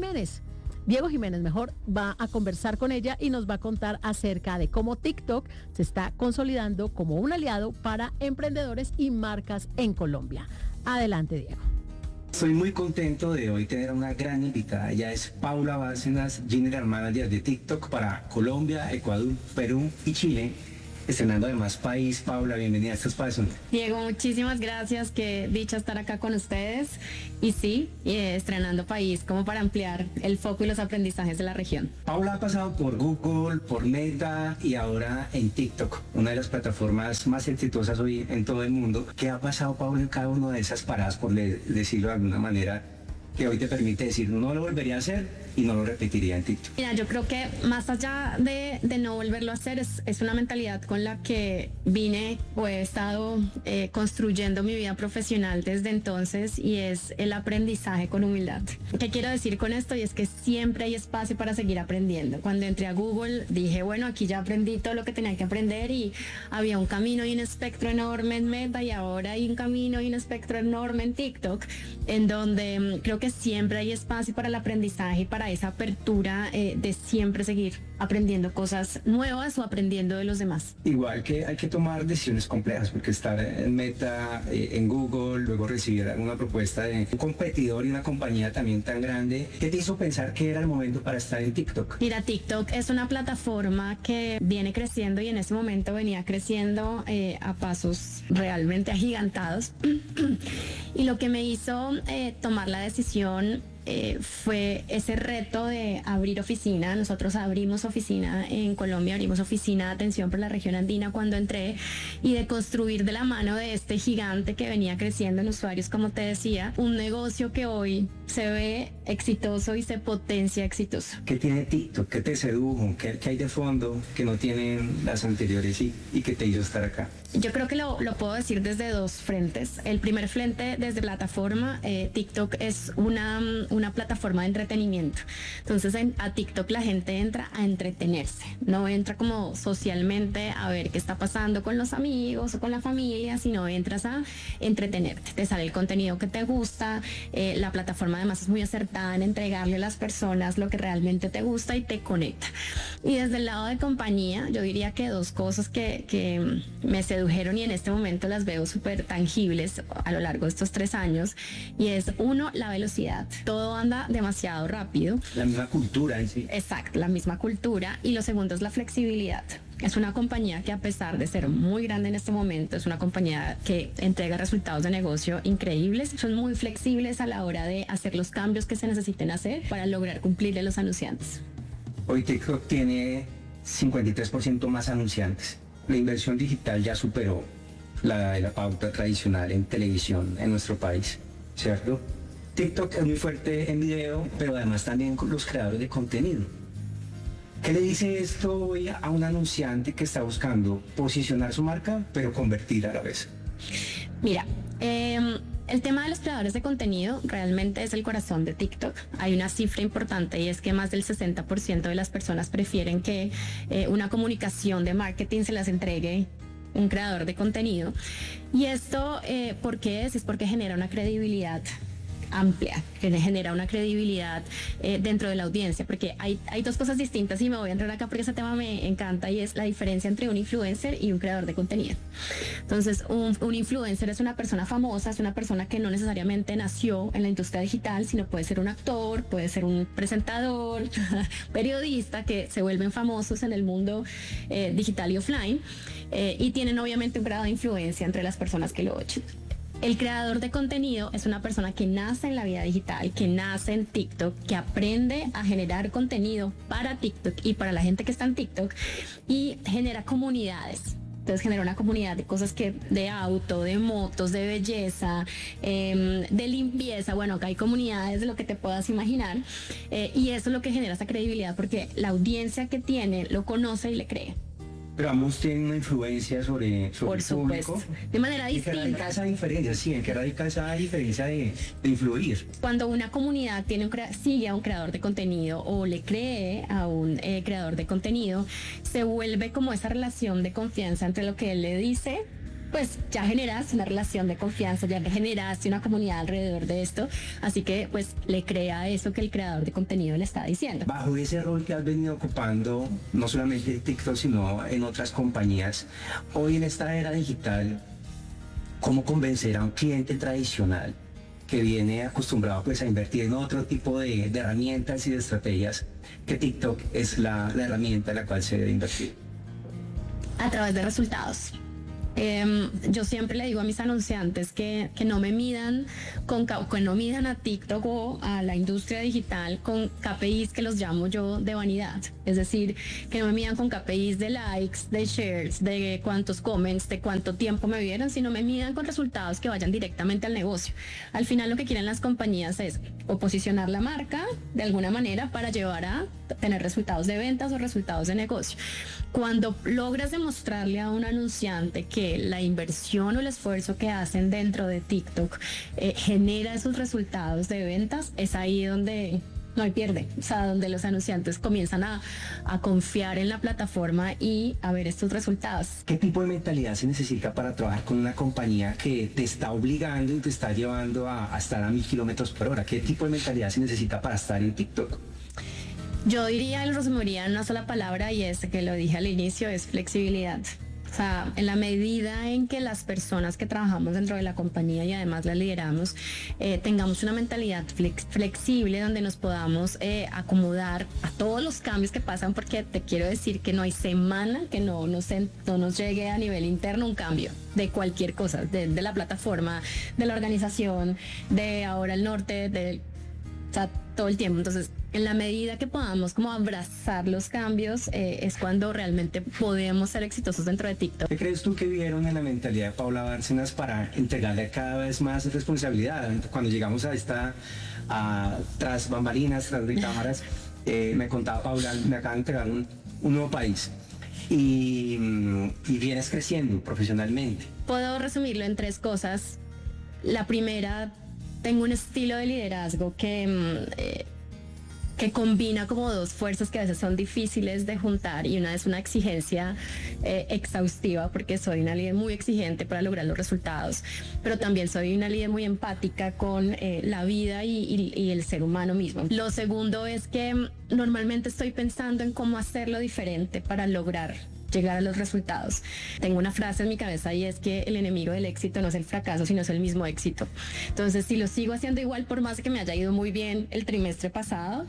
Speaker 3: Diego Jiménez va a conversar con ella y nos va a contar acerca de cómo TikTok se está consolidando como un aliado para emprendedores y marcas en Colombia. Adelante, Diego.
Speaker 6: Estoy muy contento de hoy tener una gran invitada. Ella es Paula Bárcenas, General Manager de TikTok para Colombia, Ecuador, Perú y Chile. estrenando además país. Paula, bienvenida a este espacio.
Speaker 7: Diego, muchísimas gracias, qué dicha estar acá con ustedes. Y sí, estrenando país como para ampliar el foco y los aprendizajes de la región.
Speaker 6: Paula ha pasado por Google, por Meta y ahora en TikTok, una de las plataformas más exitosas hoy en todo el mundo. ¿Qué ha pasado, Paula, en cada una de esas paradas, por decirlo de alguna manera, que hoy te permite decir no lo volvería a hacer y no lo repetiría en TikTok?
Speaker 7: Mira, yo creo que más allá de no volverlo a hacer, es una mentalidad con la que vine o he estado construyendo mi vida profesional desde entonces, y es el aprendizaje con humildad. ¿Qué quiero decir con esto? Y es que siempre hay espacio para seguir aprendiendo. Cuando entré a Google dije, bueno, aquí ya aprendí todo lo que tenía que aprender, y había un camino y un espectro enorme en Meta, y ahora hay un camino y un espectro enorme en TikTok, en donde creo que siempre hay espacio para el aprendizaje y para esa apertura de siempre seguir aprendiendo cosas nuevas o aprendiendo de los demás.
Speaker 6: Igual que hay que tomar decisiones complejas, porque estar en Meta, en Google, luego recibir una propuesta de un competidor y una compañía también tan grande, ¿qué te hizo pensar que era el momento para estar en TikTok?
Speaker 7: Mira, TikTok es una plataforma que viene creciendo, y en ese momento venía creciendo a pasos realmente agigantados. Y lo que me hizo tomar la decisión fue ese reto de abrir oficina. Nosotros abrimos oficina en Colombia, abrimos oficina de atención por la región andina cuando entré, y de construir de la mano de este gigante que venía creciendo en usuarios, como te decía, un negocio que hoy se ve exitoso y se potencia exitoso.
Speaker 6: ¿Qué tiene TikTok? ¿Qué te sedujo? ¿Qué hay de fondo que no tienen las anteriores y que te hizo estar acá?
Speaker 7: Yo creo que lo puedo decir desde dos frentes. El primer frente, desde plataforma, TikTok es una plataforma de entretenimiento. Entonces a TikTok la gente entra a entretenerse, no entra como socialmente a ver qué está pasando con los amigos o con la familia, sino entras a entretenerte. Te sale el contenido que te gusta, la plataforma además es muy acertada en entregarle a las personas lo que realmente te gusta y te conecta. Y desde el lado de compañía, yo diría que dos cosas que me sedujeron y en este momento las veo súper tangibles a lo largo de estos 3 años, y es uno, la velocidad. Todo anda demasiado rápido.
Speaker 6: La misma cultura en sí.
Speaker 7: Exacto, la misma cultura. Y lo segundo es la flexibilidad. Es una compañía que, a pesar de ser muy grande en este momento, es una compañía que entrega resultados de negocio increíbles. Son muy flexibles a la hora de hacer los cambios que se necesiten hacer para lograr cumplirle a los anunciantes.
Speaker 6: Hoy TikTok tiene 53% más anunciantes. La inversión digital ya superó la de la pauta tradicional en televisión en nuestro país, ¿cierto? TikTok es muy fuerte en video, pero además también con los creadores de contenido. ¿Qué le dice esto hoy a un anunciante que está buscando posicionar su marca, pero convertir a la vez?
Speaker 7: Mira, el tema de los creadores de contenido realmente es el corazón de TikTok. Hay una cifra importante, y es que más del 60% de las personas prefieren que una comunicación de marketing se las entregue un creador de contenido. Y esto, ¿por qué es? Es porque genera una credibilidad amplia, que genera una credibilidad dentro de la audiencia, porque hay dos cosas distintas, y me voy a entrar acá porque ese tema me encanta, y es la diferencia entre un influencer y un creador de contenido. Entonces, un influencer es una persona famosa, es una persona que no necesariamente nació en la industria digital, sino puede ser un actor, puede ser un presentador, periodista, que se vuelven famosos en el mundo digital y offline, y tienen obviamente un grado de influencia entre las personas que lo oyen. El creador de contenido es una persona que nace en la vida digital, que nace en TikTok, que aprende a generar contenido para TikTok y para la gente que está en TikTok, y genera comunidades. Entonces genera una comunidad de cosas de auto, de motos, de belleza, de limpieza. Bueno, acá hay comunidades de lo que te puedas imaginar, y eso es lo que genera esa credibilidad, porque la audiencia que tiene lo conoce y le cree.
Speaker 6: Pero ambos tienen una influencia sobre
Speaker 7: Por
Speaker 6: el
Speaker 7: supuesto,
Speaker 6: público.
Speaker 7: de manera
Speaker 6: ¿En qué
Speaker 7: distinta.
Speaker 6: radica esa diferencia? Sí, ¿en qué radica esa diferencia de influir?
Speaker 7: Cuando una comunidad sigue a un creador de contenido o le cree a un creador de contenido, se vuelve como esa relación de confianza entre lo que él le dice. Pues ya generaste una relación de confianza, ya generaste una comunidad alrededor de esto, así que pues le crea eso que el creador de contenido le está diciendo.
Speaker 6: Bajo ese rol que has venido ocupando, no solamente en TikTok, sino en otras compañías, hoy en esta era digital, ¿cómo convencer a un cliente tradicional que viene acostumbrado pues a invertir en otro tipo de herramientas y de estrategias, que TikTok es la herramienta en la cual se debe invertir?
Speaker 7: A través de resultados. Yo siempre le digo a mis anunciantes que no me midan que no midan a TikTok o a la industria digital con KPIs que los llamo yo de vanidad. Es decir, que no me midan con KPIs de likes, de shares, de cuántos comments, de cuánto tiempo me vieron, sino me midan con resultados que vayan directamente al negocio. Al final lo que quieren las compañías es o posicionar la marca de alguna manera para llevar a tener resultados de ventas o resultados de negocio. Cuando logras demostrarle a un anunciante que la inversión o el esfuerzo que hacen dentro de TikTok genera esos resultados de ventas, es ahí donde no hay pierde, o sea, donde los anunciantes comienzan a confiar en la plataforma y a ver estos resultados.
Speaker 6: ¿Qué tipo de mentalidad se necesita para trabajar con una compañía que te está obligando y te está llevando a estar a 1000 kilómetros por hora? ¿Qué tipo de mentalidad se necesita para estar en TikTok?
Speaker 7: Yo diría, lo resumiría en una sola palabra y es que lo dije al inicio, es flexibilidad. O sea, en la medida en que las personas que trabajamos dentro de la compañía y además la lideramos, tengamos una mentalidad flexible donde nos podamos acomodar a todos los cambios que pasan, porque te quiero decir que no hay semana que no nos llegue a nivel interno un cambio de cualquier cosa, de la plataforma, de la organización, de ahora el norte, o sea, todo el tiempo. Entonces, en la medida que podamos como abrazar los cambios, es cuando realmente podemos ser exitosos dentro de TikTok.
Speaker 6: ¿Qué crees tú que vieron en la mentalidad de Paula Bárcenas para entregarle cada vez más responsabilidad? Cuando llegamos a esta, tras bambalinas, tras de cámaras, me contaba Paula, me acaban de entregar un nuevo país y vienes creciendo profesionalmente.
Speaker 7: Puedo resumirlo en 3 cosas. La primera, tengo un estilo de liderazgo que combina como 2 fuerzas que a veces son difíciles de juntar, y una es una exigencia exhaustiva, porque soy una líder muy exigente para lograr los resultados, pero también soy una líder muy empática con la vida y el ser humano mismo. Lo segundo es que normalmente estoy pensando en cómo hacerlo diferente para lograr llegar a los resultados. Tengo una frase en mi cabeza y es que el enemigo del éxito no es el fracaso, sino es el mismo éxito. Entonces, si lo sigo haciendo igual, por más que me haya ido muy bien el trimestre pasado,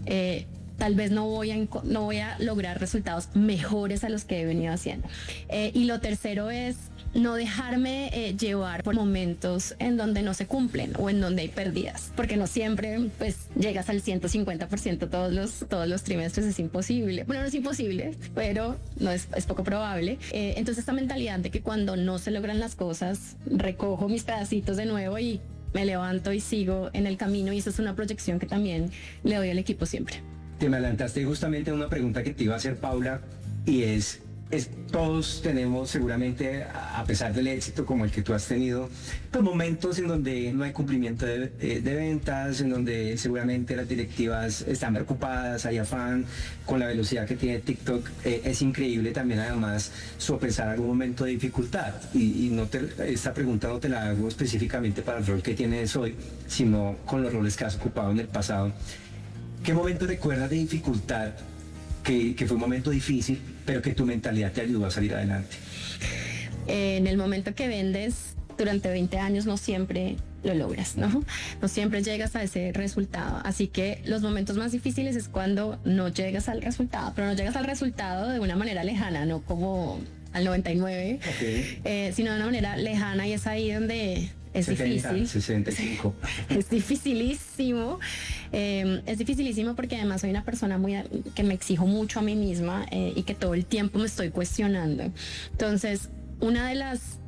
Speaker 7: tal vez no voy a lograr resultados mejores a los que he venido haciendo. Y lo tercero es no dejarme llevar por momentos en donde no se cumplen o en donde hay pérdidas, porque no siempre pues llegas al 150% todos los trimestres, es imposible. Bueno, no es imposible, pero no es poco probable. Entonces esta mentalidad de que cuando no se logran las cosas, recojo mis pedacitos de nuevo y me levanto y sigo en el camino, y eso es una proyección que también le doy al equipo siempre.
Speaker 6: Te me adelantaste justamente a una pregunta que te iba a hacer, Paula, y es todos tenemos seguramente, a pesar del éxito como el que tú has tenido, pues momentos en donde no hay cumplimiento de ventas, en donde seguramente las directivas están preocupadas, hay afán. Con la velocidad que tiene TikTok, es increíble también además sopesar algún momento de dificultad, y esta pregunta no te la hago específicamente para el rol que tienes hoy, sino con los roles que has ocupado en el pasado. ¿Qué momento recuerdas de dificultad que fue un momento difícil, pero que tu mentalidad te ayudó a salir adelante?
Speaker 7: En el momento que vendes durante 20 años no siempre lo logras, ¿no? No siempre llegas a ese resultado. Así que los momentos más difíciles es cuando no llegas al resultado, pero no llegas al resultado de una manera lejana, no como al 99, sino de una manera lejana, y es ahí donde es 70, difícil.
Speaker 6: 65.
Speaker 7: Es dificilísimo. Es dificilísimo porque además soy una persona que me exijo mucho a mí misma, y que todo el tiempo me estoy cuestionando. Entonces, una de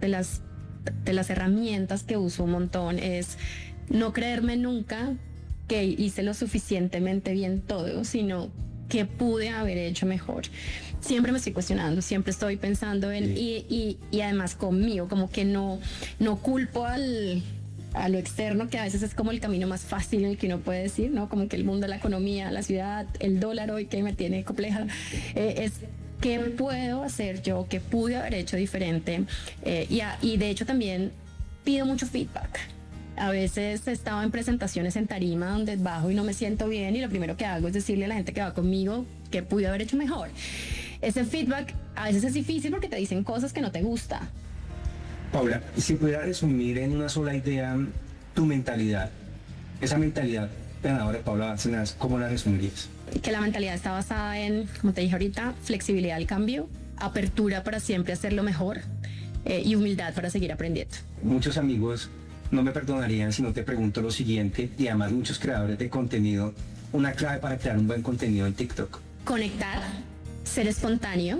Speaker 7: las herramientas que uso un montón es no creerme nunca que hice lo suficientemente bien todo, sino que pude haber hecho mejor. Siempre me estoy cuestionando, siempre estoy pensando en, y además conmigo, como que no culpo a lo externo, que a veces es como el camino más fácil en el que uno puede decir, ¿no? Como que el mundo, la economía, la ciudad, el dólar hoy que me tiene compleja, es qué puedo hacer yo, qué pude haber hecho diferente, y de hecho también pido mucho feedback. A veces he estado en presentaciones en tarima donde bajo y no me siento bien, y lo primero que hago es decirle a la gente que va conmigo qué pude haber hecho mejor. Ese feedback a veces es difícil porque te dicen cosas que no te gustan.
Speaker 6: Paula, si pudiera resumir en una sola idea tu mentalidad, esa mentalidad ganadora de Paula Bárcenas, ¿cómo la resumirías?
Speaker 7: Que la mentalidad está basada en, como te dije ahorita, flexibilidad al cambio, apertura para siempre hacerlo mejor y humildad para seguir aprendiendo.
Speaker 6: Muchos amigos no me perdonarían si no te pregunto lo siguiente, y además muchos creadores de contenido, una clave para crear un buen contenido en TikTok.
Speaker 7: Conectar, ser espontáneo,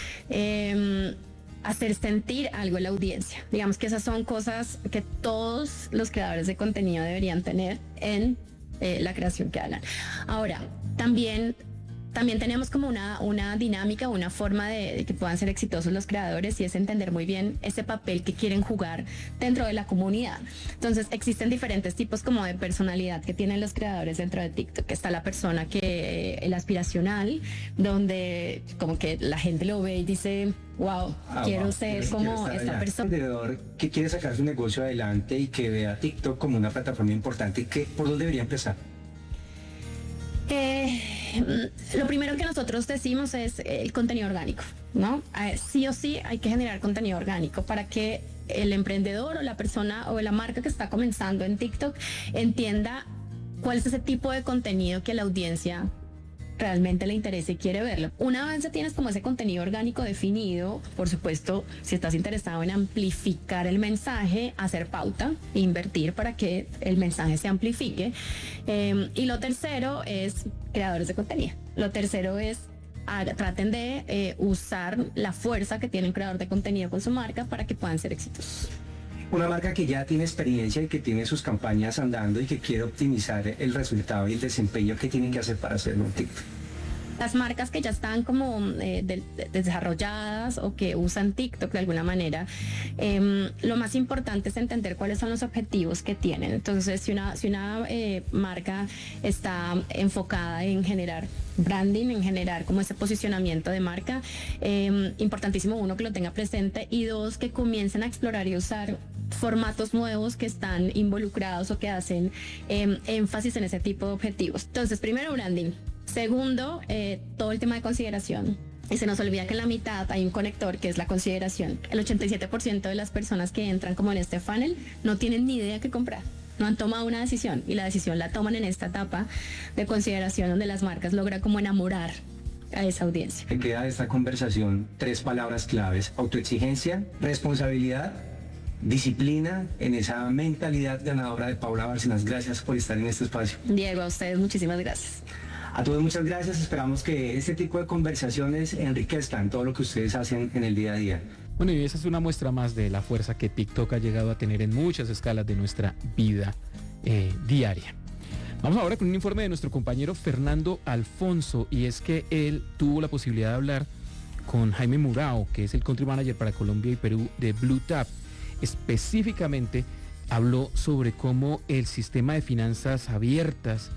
Speaker 7: hacer sentir algo a la audiencia. Digamos que esas son cosas que todos los creadores de contenido deberían tener en la creación que hagan. Ahora, también tenemos como una dinámica, una forma de que puedan ser exitosos los creadores, y es entender muy bien ese papel que quieren jugar dentro de la comunidad. Entonces existen diferentes tipos como de personalidad que tienen los creadores dentro de TikTok. Está la persona el aspiracional, donde como que la gente lo ve y dice, wow, quiero ser como esta persona.
Speaker 6: Un emprendedor que quiere sacar su negocio adelante y que vea TikTok como una plataforma importante, ¿por dónde debería empezar?
Speaker 7: Lo primero que nosotros decimos es el contenido orgánico, ¿no? Sí o sí hay que generar contenido orgánico para que el emprendedor o la persona o la marca que está comenzando en TikTok entienda cuál es ese tipo de contenido que la audiencia realmente le interesa y quiere verlo. Una vez ya tienes como ese contenido orgánico definido, por supuesto, si estás interesado en amplificar el mensaje, hacer pauta e invertir para que el mensaje se amplifique. Y lo tercero es creadores de contenido. Lo tercero es traten de usar la fuerza que tiene un creador de contenido con su marca para que puedan ser exitosos.
Speaker 6: Una marca que ya tiene experiencia y que tiene sus campañas andando y que quiere optimizar el resultado y el desempeño, que tienen que hacer para hacerlo en TikTok.
Speaker 7: Las marcas que ya están como desarrolladas o que usan TikTok de alguna manera, lo más importante es entender cuáles son los objetivos que tienen. Entonces, si una marca está enfocada en generar branding, en generar como ese posicionamiento de marca, importantísimo, uno, que lo tenga presente, y dos, que comiencen a explorar y usar formatos nuevos que están involucrados o que hacen énfasis en ese tipo de objetivos. Entonces, primero, branding. Segundo, todo el tema de consideración. Y se nos olvida que en la mitad hay un conector que es la consideración. El 87% de las personas que entran como en este funnel no tienen ni idea qué comprar. No han tomado una decisión, y la decisión la toman en esta etapa de consideración, donde las marcas logran como enamorar a esa audiencia.
Speaker 6: Me queda de esta conversación 3 palabras claves: autoexigencia, responsabilidad, disciplina, en esa mentalidad ganadora de Paula Bárcenas. Gracias por estar en este espacio.
Speaker 7: Diego, a ustedes muchísimas gracias.
Speaker 6: A todos muchas gracias. Esperamos que este tipo de conversaciones enriquezcan todo lo que ustedes hacen en el día a día.
Speaker 2: Bueno, y esa es una muestra más de la fuerza que TikTok ha llegado a tener en muchas escalas de nuestra vida diaria. Vamos ahora con un informe de nuestro compañero Fernando Alfonso, y es que él tuvo la posibilidad de hablar con Jaime Murao, que es el Country Manager para Colombia y Perú de Blue Tap. Específicamente habló sobre cómo el sistema de finanzas abiertas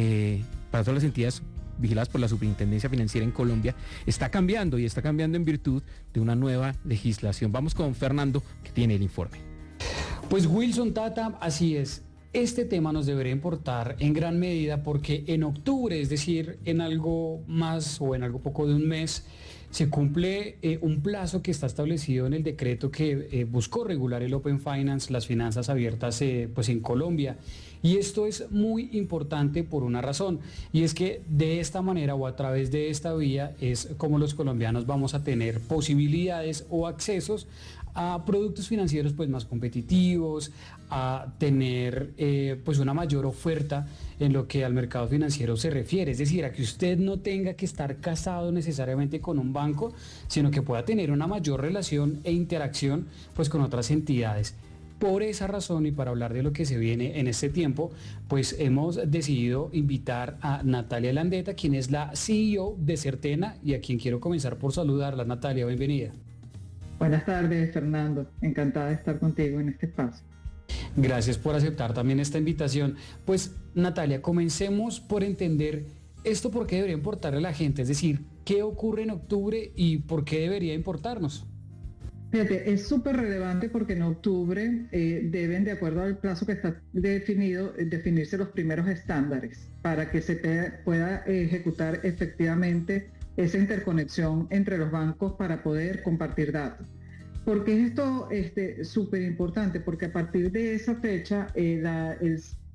Speaker 2: para todas las entidades vigiladas por la Superintendencia Financiera en Colombia está cambiando, y está cambiando en virtud de una nueva legislación. Vamos con Fernando, que tiene el informe.
Speaker 8: Pues Wilson, Tata, así es. Este tema nos debería importar en gran medida porque en octubre, es decir, en algo más o en algo poco de un mes, se cumple un plazo que está establecido en el decreto que buscó regular el Open Finance, las finanzas abiertas pues en Colombia. Y esto es muy importante por una razón, y es que de esta manera o a través de esta vía es como los colombianos vamos a tener posibilidades o accesos a productos financieros pues más competitivos, a tener pues una mayor oferta en lo que al mercado financiero se refiere, es decir, a que usted no tenga que estar casado necesariamente con un banco, sino que pueda tener una mayor relación e interacción pues con otras entidades. Por esa razón, y para hablar de lo que se viene en este tiempo, pues hemos decidido invitar a Natalia Landeta, quien es la CEO de Certena, y a quien quiero comenzar por saludarla. Natalia, bienvenida.
Speaker 9: Buenas tardes, Fernando. Encantada de estar contigo en este espacio.
Speaker 8: Gracias por aceptar también esta invitación. Pues, Natalia, comencemos por entender esto, por qué debería importarle a la gente, es decir, qué ocurre en octubre y por qué debería importarnos.
Speaker 9: Fíjate, es súper relevante porque en octubre deben, de acuerdo al plazo que está definido, definirse los primeros estándares para que se pueda ejecutar efectivamente esa interconexión entre los bancos para poder compartir datos. ¿Por qué es esto súper importante? Porque a partir de esa fecha el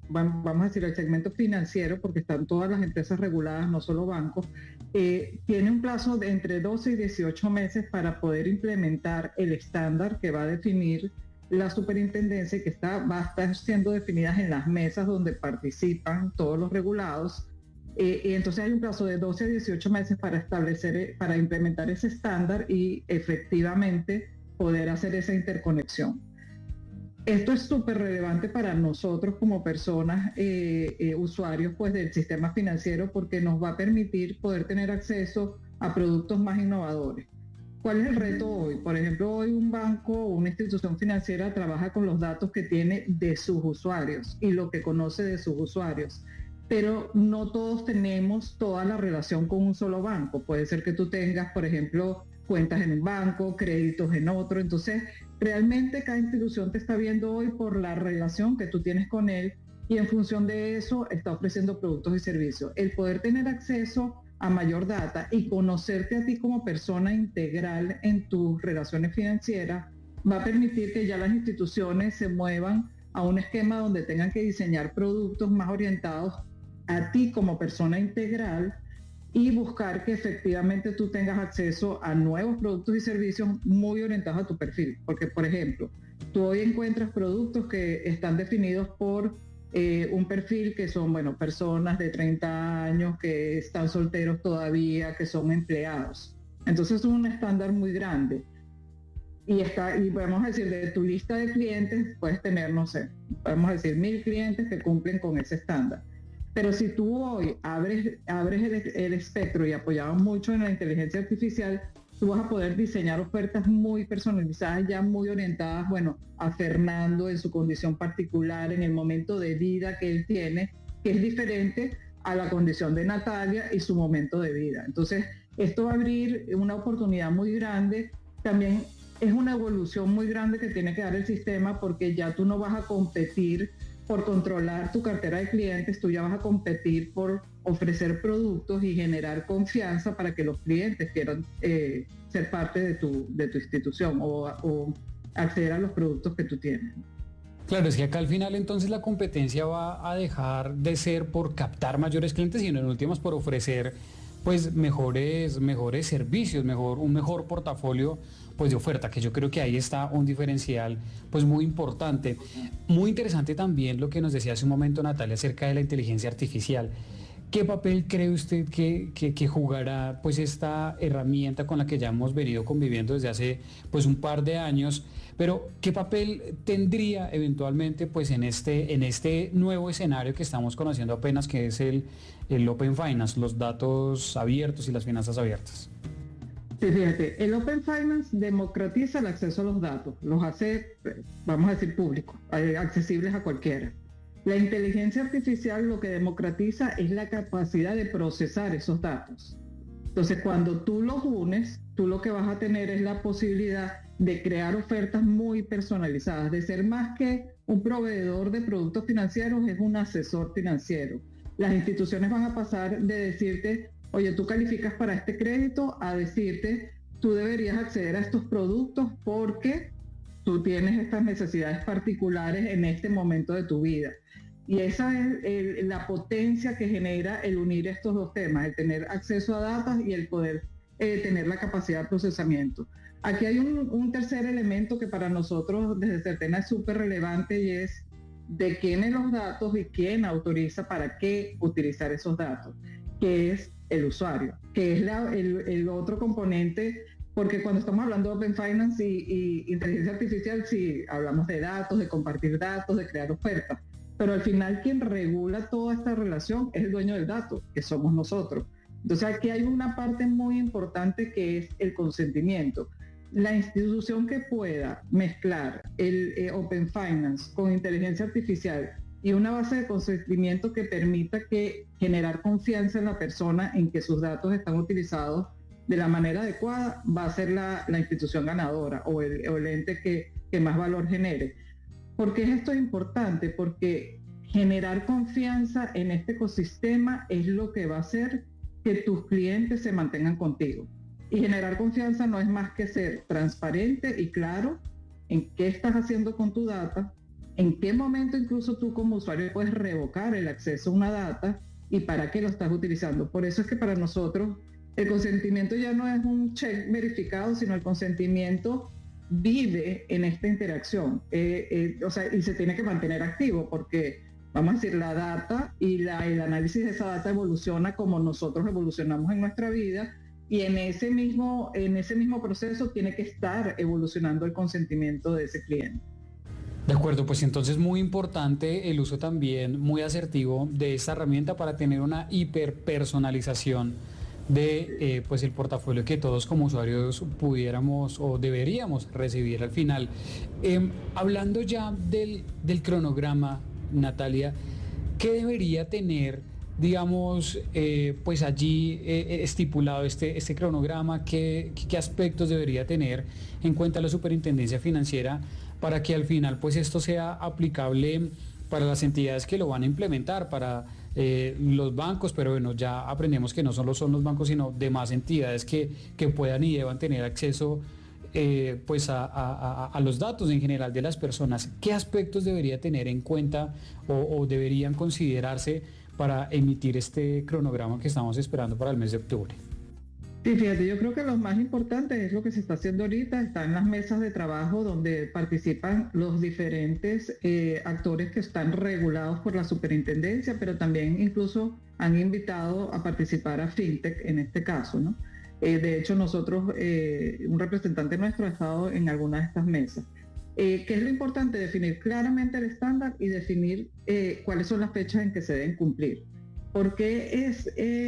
Speaker 9: vamos a decir, el segmento financiero, porque están todas las empresas reguladas, no solo bancos, tiene un plazo de entre 12 y 18 meses para poder implementar el estándar que va a definir la superintendencia y que va a estar siendo definidas en las mesas donde participan todos los regulados. Y entonces hay un plazo de 12 a 18 meses para implementar ese estándar y efectivamente poder hacer esa interconexión. Esto es súper relevante para nosotros como personas, usuarios pues, del sistema financiero, porque nos va a permitir poder tener acceso a productos más innovadores. ¿Cuál es el reto hoy? Por ejemplo, hoy un banco o una institución financiera trabaja con los datos que tiene de sus usuarios y lo que conoce de sus usuarios, pero no todos tenemos toda la relación con un solo banco. Puede ser que tú tengas, por ejemplo, cuentas en un banco, créditos en otro. Entonces, realmente cada institución te está viendo hoy por la relación que tú tienes con él y en función de eso está ofreciendo productos y servicios. El poder tener acceso a mayor data y conocerte a ti como persona integral en tus relaciones financieras va a permitir que ya las instituciones se muevan a un esquema donde tengan que diseñar productos más orientados a ti como persona integral y buscar que efectivamente tú tengas acceso a nuevos productos y servicios muy orientados a tu perfil. Porque, por ejemplo, tú hoy encuentras productos que están definidos por un perfil que son, bueno, personas de 30 años que están solteros todavía, que son empleados. Entonces es un estándar muy grande. Y podemos decir, de tu lista de clientes puedes tener, no sé, podemos decir 1000 clientes que cumplen con ese estándar. Pero si tú hoy abres el espectro y apoyamos mucho en la inteligencia artificial, tú vas a poder diseñar ofertas muy personalizadas, ya muy orientadas, bueno, a Fernando en su condición particular, en el momento de vida que él tiene, que es diferente a la condición de Natalia y su momento de vida. Entonces, esto va a abrir una oportunidad muy grande. También es una evolución muy grande que tiene que dar el sistema, porque ya tú no vas a competir por controlar tu cartera de clientes, tú ya vas a competir por ofrecer productos y generar confianza para que los clientes quieran ser parte de tu institución o acceder a los productos que tú tienes.
Speaker 8: Claro, es que acá al final entonces la competencia va a dejar de ser por captar mayores clientes, sino en últimas por ofrecer pues mejores servicios, un mejor portafolio pues de oferta, que yo creo que ahí está un diferencial pues muy importante. Muy interesante también lo que nos decía hace un momento Natalia acerca de la inteligencia artificial. ¿Qué papel cree usted que jugará pues esta herramienta con la que ya hemos venido conviviendo desde hace pues un par de años? Pero ¿qué papel tendría eventualmente pues en este nuevo escenario que estamos conociendo apenas, que es el Open Finance, los datos abiertos y las finanzas abiertas?
Speaker 9: Sí, fíjate, el Open Finance democratiza el acceso a los datos, los hace, vamos a decir, públicos, accesibles a cualquiera. La inteligencia artificial lo que democratiza es la capacidad de procesar esos datos. Entonces, cuando tú los unes, tú lo que vas a tener es la posibilidad de crear ofertas muy personalizadas, de ser más que un proveedor de productos financieros, es un asesor financiero. Las instituciones van a pasar de decirte, oye, tú calificas para este crédito, a decirte, tú deberías acceder a estos productos porque tú tienes estas necesidades particulares en este momento de tu vida. Y esa es la potencia que genera el unir estos dos temas, el tener acceso a datos y el poder tener la capacidad de procesamiento. Aquí hay un tercer elemento que para nosotros desde Certena es súper relevante, y es de quién es los datos y quién autoriza para qué utilizar esos datos, que es el usuario, que es el otro componente, porque cuando estamos hablando de Open Finance y inteligencia artificial, sí, hablamos de datos, de compartir datos, de crear ofertas, pero al final quien regula toda esta relación es el dueño del dato, que somos nosotros. Entonces aquí hay una parte muy importante que es el consentimiento. La institución que pueda mezclar el Open Finance con inteligencia artificial y una base de consentimiento que permita generar confianza en la persona en que sus datos están utilizados de la manera adecuada, va a ser la institución ganadora o el ente que más valor genere. ¿Por qué es esto importante? Porque generar confianza en este ecosistema es lo que va a hacer que tus clientes se mantengan contigo. Y generar confianza no es más que ser transparente y claro en qué estás haciendo con tu data, en qué momento incluso tú como usuario puedes revocar el acceso a una data y para qué lo estás utilizando. Por eso es que para nosotros el consentimiento ya no es un check verificado, sino el consentimiento vive en esta interacción. O sea, y se tiene que mantener activo porque, vamos a decir, la data y el análisis de esa data evoluciona como nosotros evolucionamos en nuestra vida, y en ese mismo proceso tiene que estar evolucionando el consentimiento de ese cliente.
Speaker 8: De acuerdo, pues entonces muy importante el uso también muy asertivo de esta herramienta para tener una hiperpersonalización de pues el portafolio que todos como usuarios pudiéramos o deberíamos recibir al final. Hablando ya del cronograma, Natalia, ¿qué debería tener, digamos, pues allí estipulado este cronograma? ¿Qué aspectos debería tener en cuenta la Superintendencia Financiera para que al final pues esto sea aplicable para las entidades que lo van a implementar, para los bancos, pero bueno, ya aprendemos que no solo son los bancos, sino demás entidades que puedan y deban tener acceso pues a los datos en general de las personas? ¿Qué aspectos debería tener en cuenta o deberían considerarse para emitir este cronograma que estamos esperando para el mes de octubre?
Speaker 9: Sí, fíjate, yo creo que lo más importante es lo que se está haciendo ahorita. Están las mesas de trabajo donde participan los diferentes actores que están regulados por la superintendencia, pero también incluso han invitado a participar a FinTech en este caso, ¿no? De hecho, nosotros, un representante nuestro ha estado en algunas de estas mesas. ¿Qué es lo importante? Definir claramente el estándar y definir cuáles son las fechas en que se deben cumplir. ¿Por qué es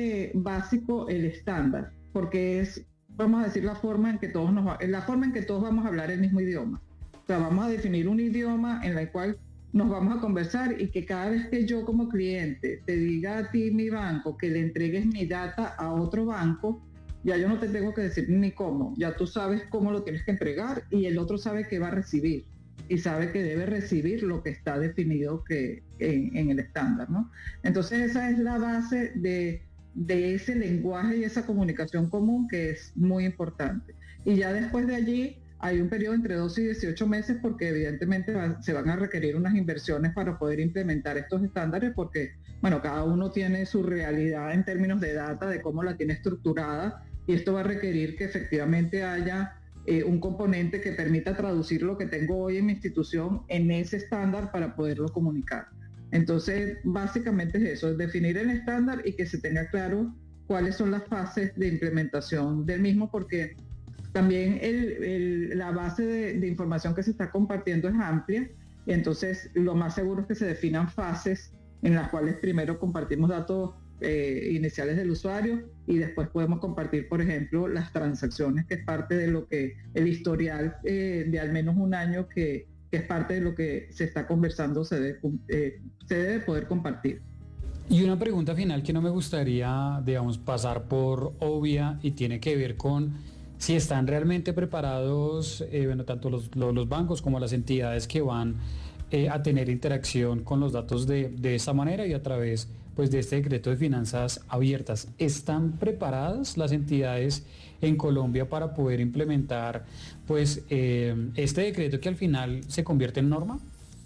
Speaker 9: básico el estándar? Porque es, vamos a decir, la forma en que todos vamos a hablar el mismo idioma. O sea, vamos a definir un idioma en el cual nos vamos a conversar, y que cada vez que yo como cliente te diga a ti, mi banco, que le entregues mi data a otro banco, ya yo no te tengo que decir ni cómo, ya tú sabes cómo lo tienes que entregar y el otro sabe qué va a recibir y sabe que debe recibir lo que está definido en el estándar, ¿no? Entonces esa es la base de ese lenguaje y esa comunicación común, que es muy importante. Y ya después de allí hay un periodo entre 12 y 18 meses porque evidentemente se van a requerir unas inversiones para poder implementar estos estándares, porque, bueno, cada uno tiene su realidad en términos de data, de cómo la tiene estructurada, y esto va a requerir que efectivamente haya un componente que permita traducir lo que tengo hoy en mi institución en ese estándar para poderlo comunicar. Entonces, básicamente es eso, es definir el estándar y que se tenga claro cuáles son las fases de implementación del mismo, porque también la base de información que se está compartiendo es amplia, y entonces lo más seguro es que se definan fases en las cuales primero compartimos datos iniciales del usuario y después podemos compartir, por ejemplo, las transacciones, que es parte de lo que el historial de al menos un año que es parte de lo que se está conversando, se debe poder compartir.
Speaker 8: Y una pregunta final que no me gustaría, digamos, pasar por obvia, y tiene que ver con si están realmente preparados, bueno, tanto los bancos como las entidades que van a tener interacción con los datos de esa manera y a través pues de este decreto de finanzas abiertas. ¿Están preparadas las entidades en Colombia para poder implementar pues este decreto que al final se convierte en norma?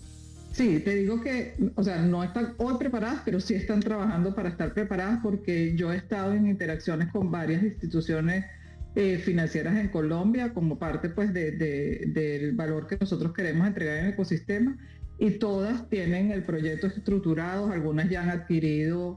Speaker 9: Sí, te digo que, o sea, no están hoy preparadas, pero sí están trabajando para estar preparadas, porque yo he estado en interacciones con varias instituciones financieras en Colombia como parte pues del valor que nosotros queremos entregar en el ecosistema, y todas tienen el proyecto estructurado, algunas ya han adquirido,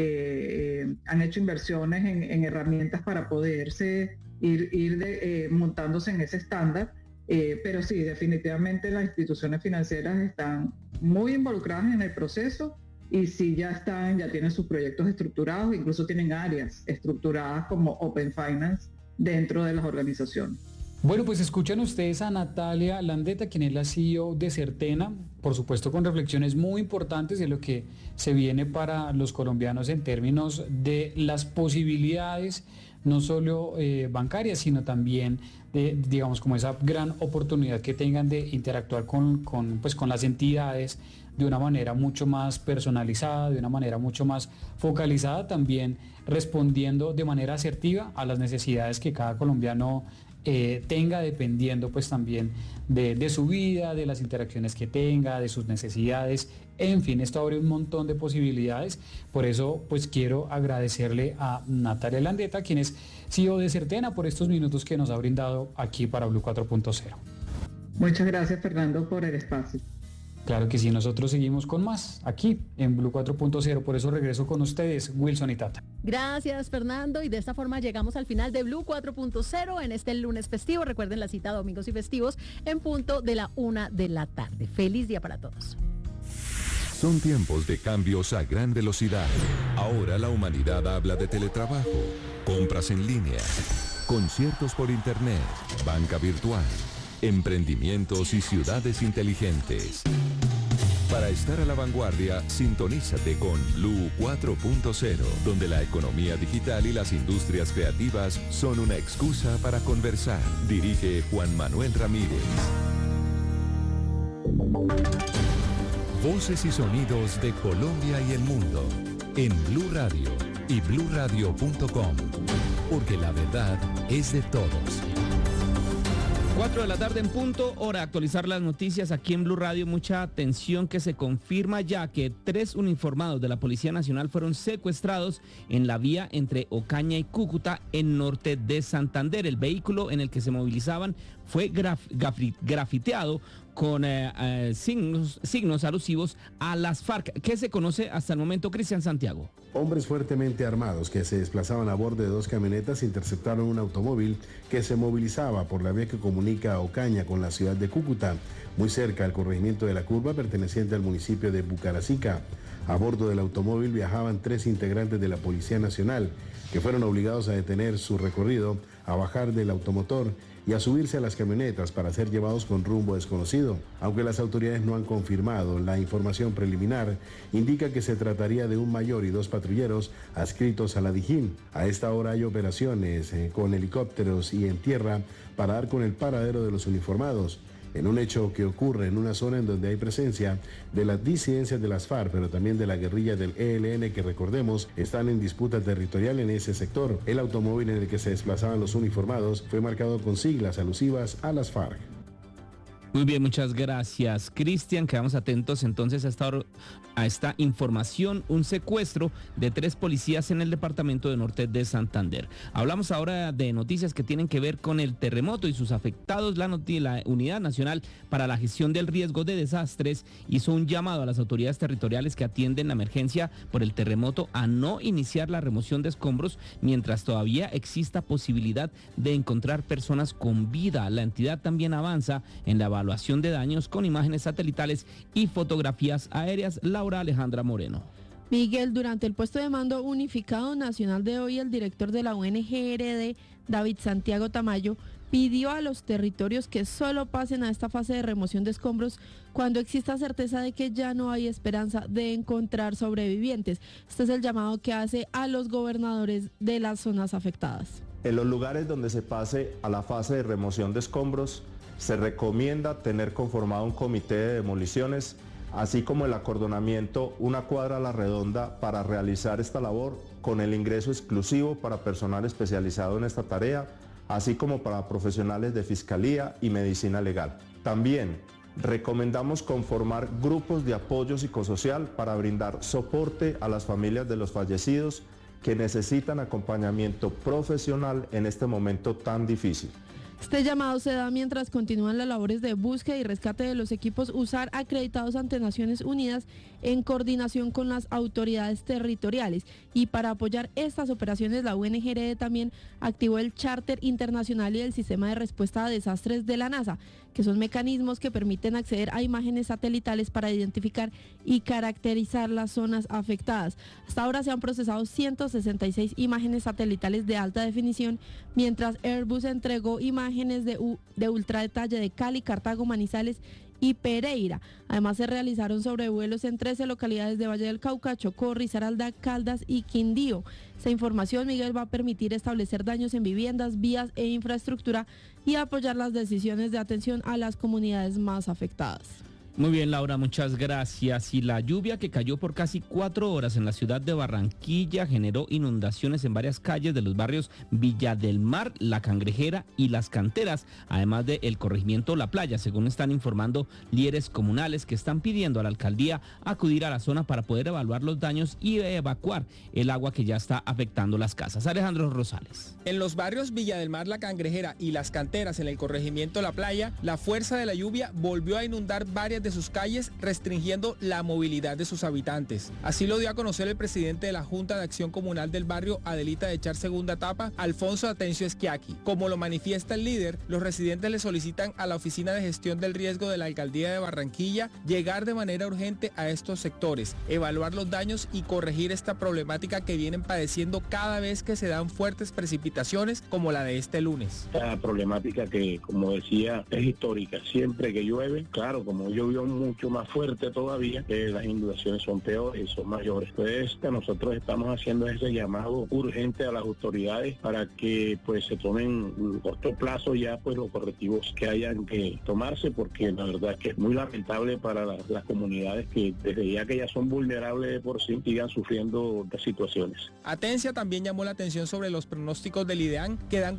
Speaker 9: han hecho inversiones en herramientas para poderse ir montándose en ese estándar, pero sí, definitivamente las instituciones financieras están muy involucradas en el proceso, y sí ya tienen sus proyectos estructurados, incluso tienen áreas estructuradas como Open Finance dentro de las organizaciones.
Speaker 8: Bueno, pues escuchan ustedes a Natalia Landeta, quien es la CEO de Certena, por supuesto con reflexiones muy importantes de lo que se viene para los colombianos en términos de las posibilidades, no solo bancarias, sino también de, digamos, como esa gran oportunidad que tengan de interactuar con las entidades de una manera mucho más personalizada, de una manera mucho más focalizada, también respondiendo de manera asertiva a las necesidades que cada colombiano tenga dependiendo pues también de su vida, de las interacciones que tenga, de sus necesidades. En fin, esto abre un montón de posibilidades. Por eso pues quiero agradecerle a Natalia Landeta, quien es CEO de Certena, por estos minutos que nos ha brindado aquí para Blue 4.0.
Speaker 9: Muchas gracias, Fernando, por el espacio.
Speaker 8: Claro que sí, nosotros seguimos con más aquí en Blue 4.0, por eso regreso con ustedes, Wilson y Tata.
Speaker 3: Gracias, Fernando, y de esta forma llegamos al final de Blue 4.0 en este lunes festivo. Recuerden la cita domingos y festivos en punto de la 1 de la tarde. Feliz día para todos.
Speaker 4: Son tiempos de cambios a gran velocidad. Ahora la humanidad habla de teletrabajo, compras en línea, conciertos por internet, banca virtual, emprendimientos y ciudades inteligentes. Para estar a la vanguardia, sintonízate con Blue 4.0, donde la economía digital y las industrias creativas son una excusa para conversar. Dirige Juan Manuel Ramírez. Voces y sonidos de Colombia y el mundo en Blue Radio y bluradio.com, porque la verdad es de todos.
Speaker 2: 4 de la tarde en punto, hora de actualizar las noticias aquí en Blue Radio. Mucha atención, que se confirma ya que 3 uniformados de la Policía Nacional fueron secuestrados en la vía entre Ocaña y Cúcuta en norte de Santander. El vehículo en el que se movilizaban fue grafiteado con signos alusivos a las FARC. ¿Qué se conoce hasta el momento, Cristian Santiago?
Speaker 10: Hombres fuertemente armados que se desplazaban a bordo de 2 camionetas interceptaron un automóvil que se movilizaba por la vía que comunica a Ocaña con la ciudad de Cúcuta, muy cerca al corregimiento de la Curva, perteneciente al municipio de Bucaracica. A bordo del automóvil viajaban 3 integrantes de la Policía Nacional, que fueron obligados a detener su recorrido, a bajar del automotor y a subirse a las camionetas para ser llevados con rumbo desconocido. Aunque las autoridades no han confirmado, la información preliminar indica que se trataría de un mayor y 2 patrulleros adscritos a la Dijín. A esta hora hay operaciones con helicópteros y en tierra para dar con el paradero de los uniformados, en un hecho que ocurre en una zona en donde hay presencia de las disidencias de las FARC, pero también de la guerrilla del ELN, que recordemos están en disputa territorial en ese sector. El automóvil en el que se desplazaban los uniformados fue marcado con siglas alusivas a las FARC.
Speaker 2: Muy bien, muchas gracias, Cristian. Quedamos atentos entonces a esta información. Un secuestro de 3 policías en el departamento de Norte de Santander. Hablamos ahora de noticias que tienen que ver con el terremoto y sus afectados. La Unidad Nacional para la Gestión del Riesgo de Desastres hizo un llamado a las autoridades territoriales que atienden la emergencia por el terremoto a no iniciar la remoción de escombros mientras todavía exista posibilidad de encontrar personas con vida. La entidad también avanza en la evaluación de daños con imágenes satelitales y fotografías aéreas. Laura Alejandra Moreno.
Speaker 11: Miguel, durante el puesto de mando unificado nacional de hoy, el director de la ONG-RD, David Santiago Tamayo, pidió a los territorios que solo pasen a esta fase de remoción de escombros cuando exista certeza de que ya no hay esperanza de encontrar sobrevivientes. Este es el llamado que hace a los gobernadores de las zonas afectadas.
Speaker 12: En los lugares donde se pase a la fase de remoción de escombros, se recomienda tener conformado un comité de demoliciones, así como el acordonamiento, una cuadra a la redonda para realizar esta labor, con el ingreso exclusivo para personal especializado en esta tarea, así como para profesionales de fiscalía y medicina legal. También recomendamos conformar grupos de apoyo psicosocial para brindar soporte a las familias de los fallecidos que necesitan acompañamiento profesional en este momento tan difícil.
Speaker 11: Este llamado se da mientras continúan las labores de búsqueda y rescate de los equipos USAR acreditados ante Naciones Unidas en coordinación con las autoridades territoriales. Y para apoyar estas operaciones, la ONG-RD también activó el Charter Internacional y el Sistema de Respuesta a Desastres de la NASA, que son mecanismos que permiten acceder a imágenes satelitales para identificar y caracterizar las zonas afectadas. Hasta ahora se han procesado 166 imágenes satelitales de alta definición, mientras Airbus entregó imágenes de ultradetalle de Cali, Cartago, Manizales y Pereira. Además se realizaron sobrevuelos en 13 localidades de Valle del Cauca, Chocó, Risaralda, Caldas y Quindío. Esta información, Miguel, va a permitir establecer daños en viviendas, vías e infraestructura y apoyar las decisiones de atención a las comunidades más afectadas.
Speaker 13: Muy bien, Laura, muchas gracias. Y la lluvia que cayó por casi 4 horas en la ciudad de Barranquilla generó inundaciones en varias calles de los barrios Villa del Mar, La Cangrejera y Las Canteras, además de el corregimiento La Playa, según están informando líderes comunales que están pidiendo a la alcaldía acudir a la zona para poder evaluar los daños y evacuar el agua que ya está afectando las casas. Alejandro Rosales.
Speaker 14: En los barrios Villa del Mar, La Cangrejera y Las Canteras, en el corregimiento La Playa, la fuerza de la lluvia volvió a inundar varias de sus calles, restringiendo la movilidad de sus habitantes. Así lo dio a conocer el presidente de la Junta de Acción Comunal del barrio Adelita de Char segunda etapa, Alfonso Atencio Esquiaqui. Como lo manifiesta el líder, los residentes le solicitan a la Oficina de Gestión del Riesgo de la Alcaldía de Barranquilla llegar de manera urgente a estos sectores, evaluar los daños y corregir esta problemática que vienen padeciendo cada vez que se dan fuertes precipitaciones como la de este lunes.
Speaker 15: Esta problemática que, como decía, es histórica. Siempre que llueve, claro, como llovió mucho más fuerte todavía, las inundaciones son peores, son mayores. Entonces, nosotros estamos haciendo ese llamado urgente a las autoridades para que pues se tomen a corto plazo ya pues los correctivos que hayan que tomarse, porque la verdad es que es muy lamentable para las comunidades que desde ya que ya son vulnerables de por sí sigan sufriendo estas situaciones.
Speaker 14: Atencia también llamó la atención sobre los pronósticos del IDEAN que dan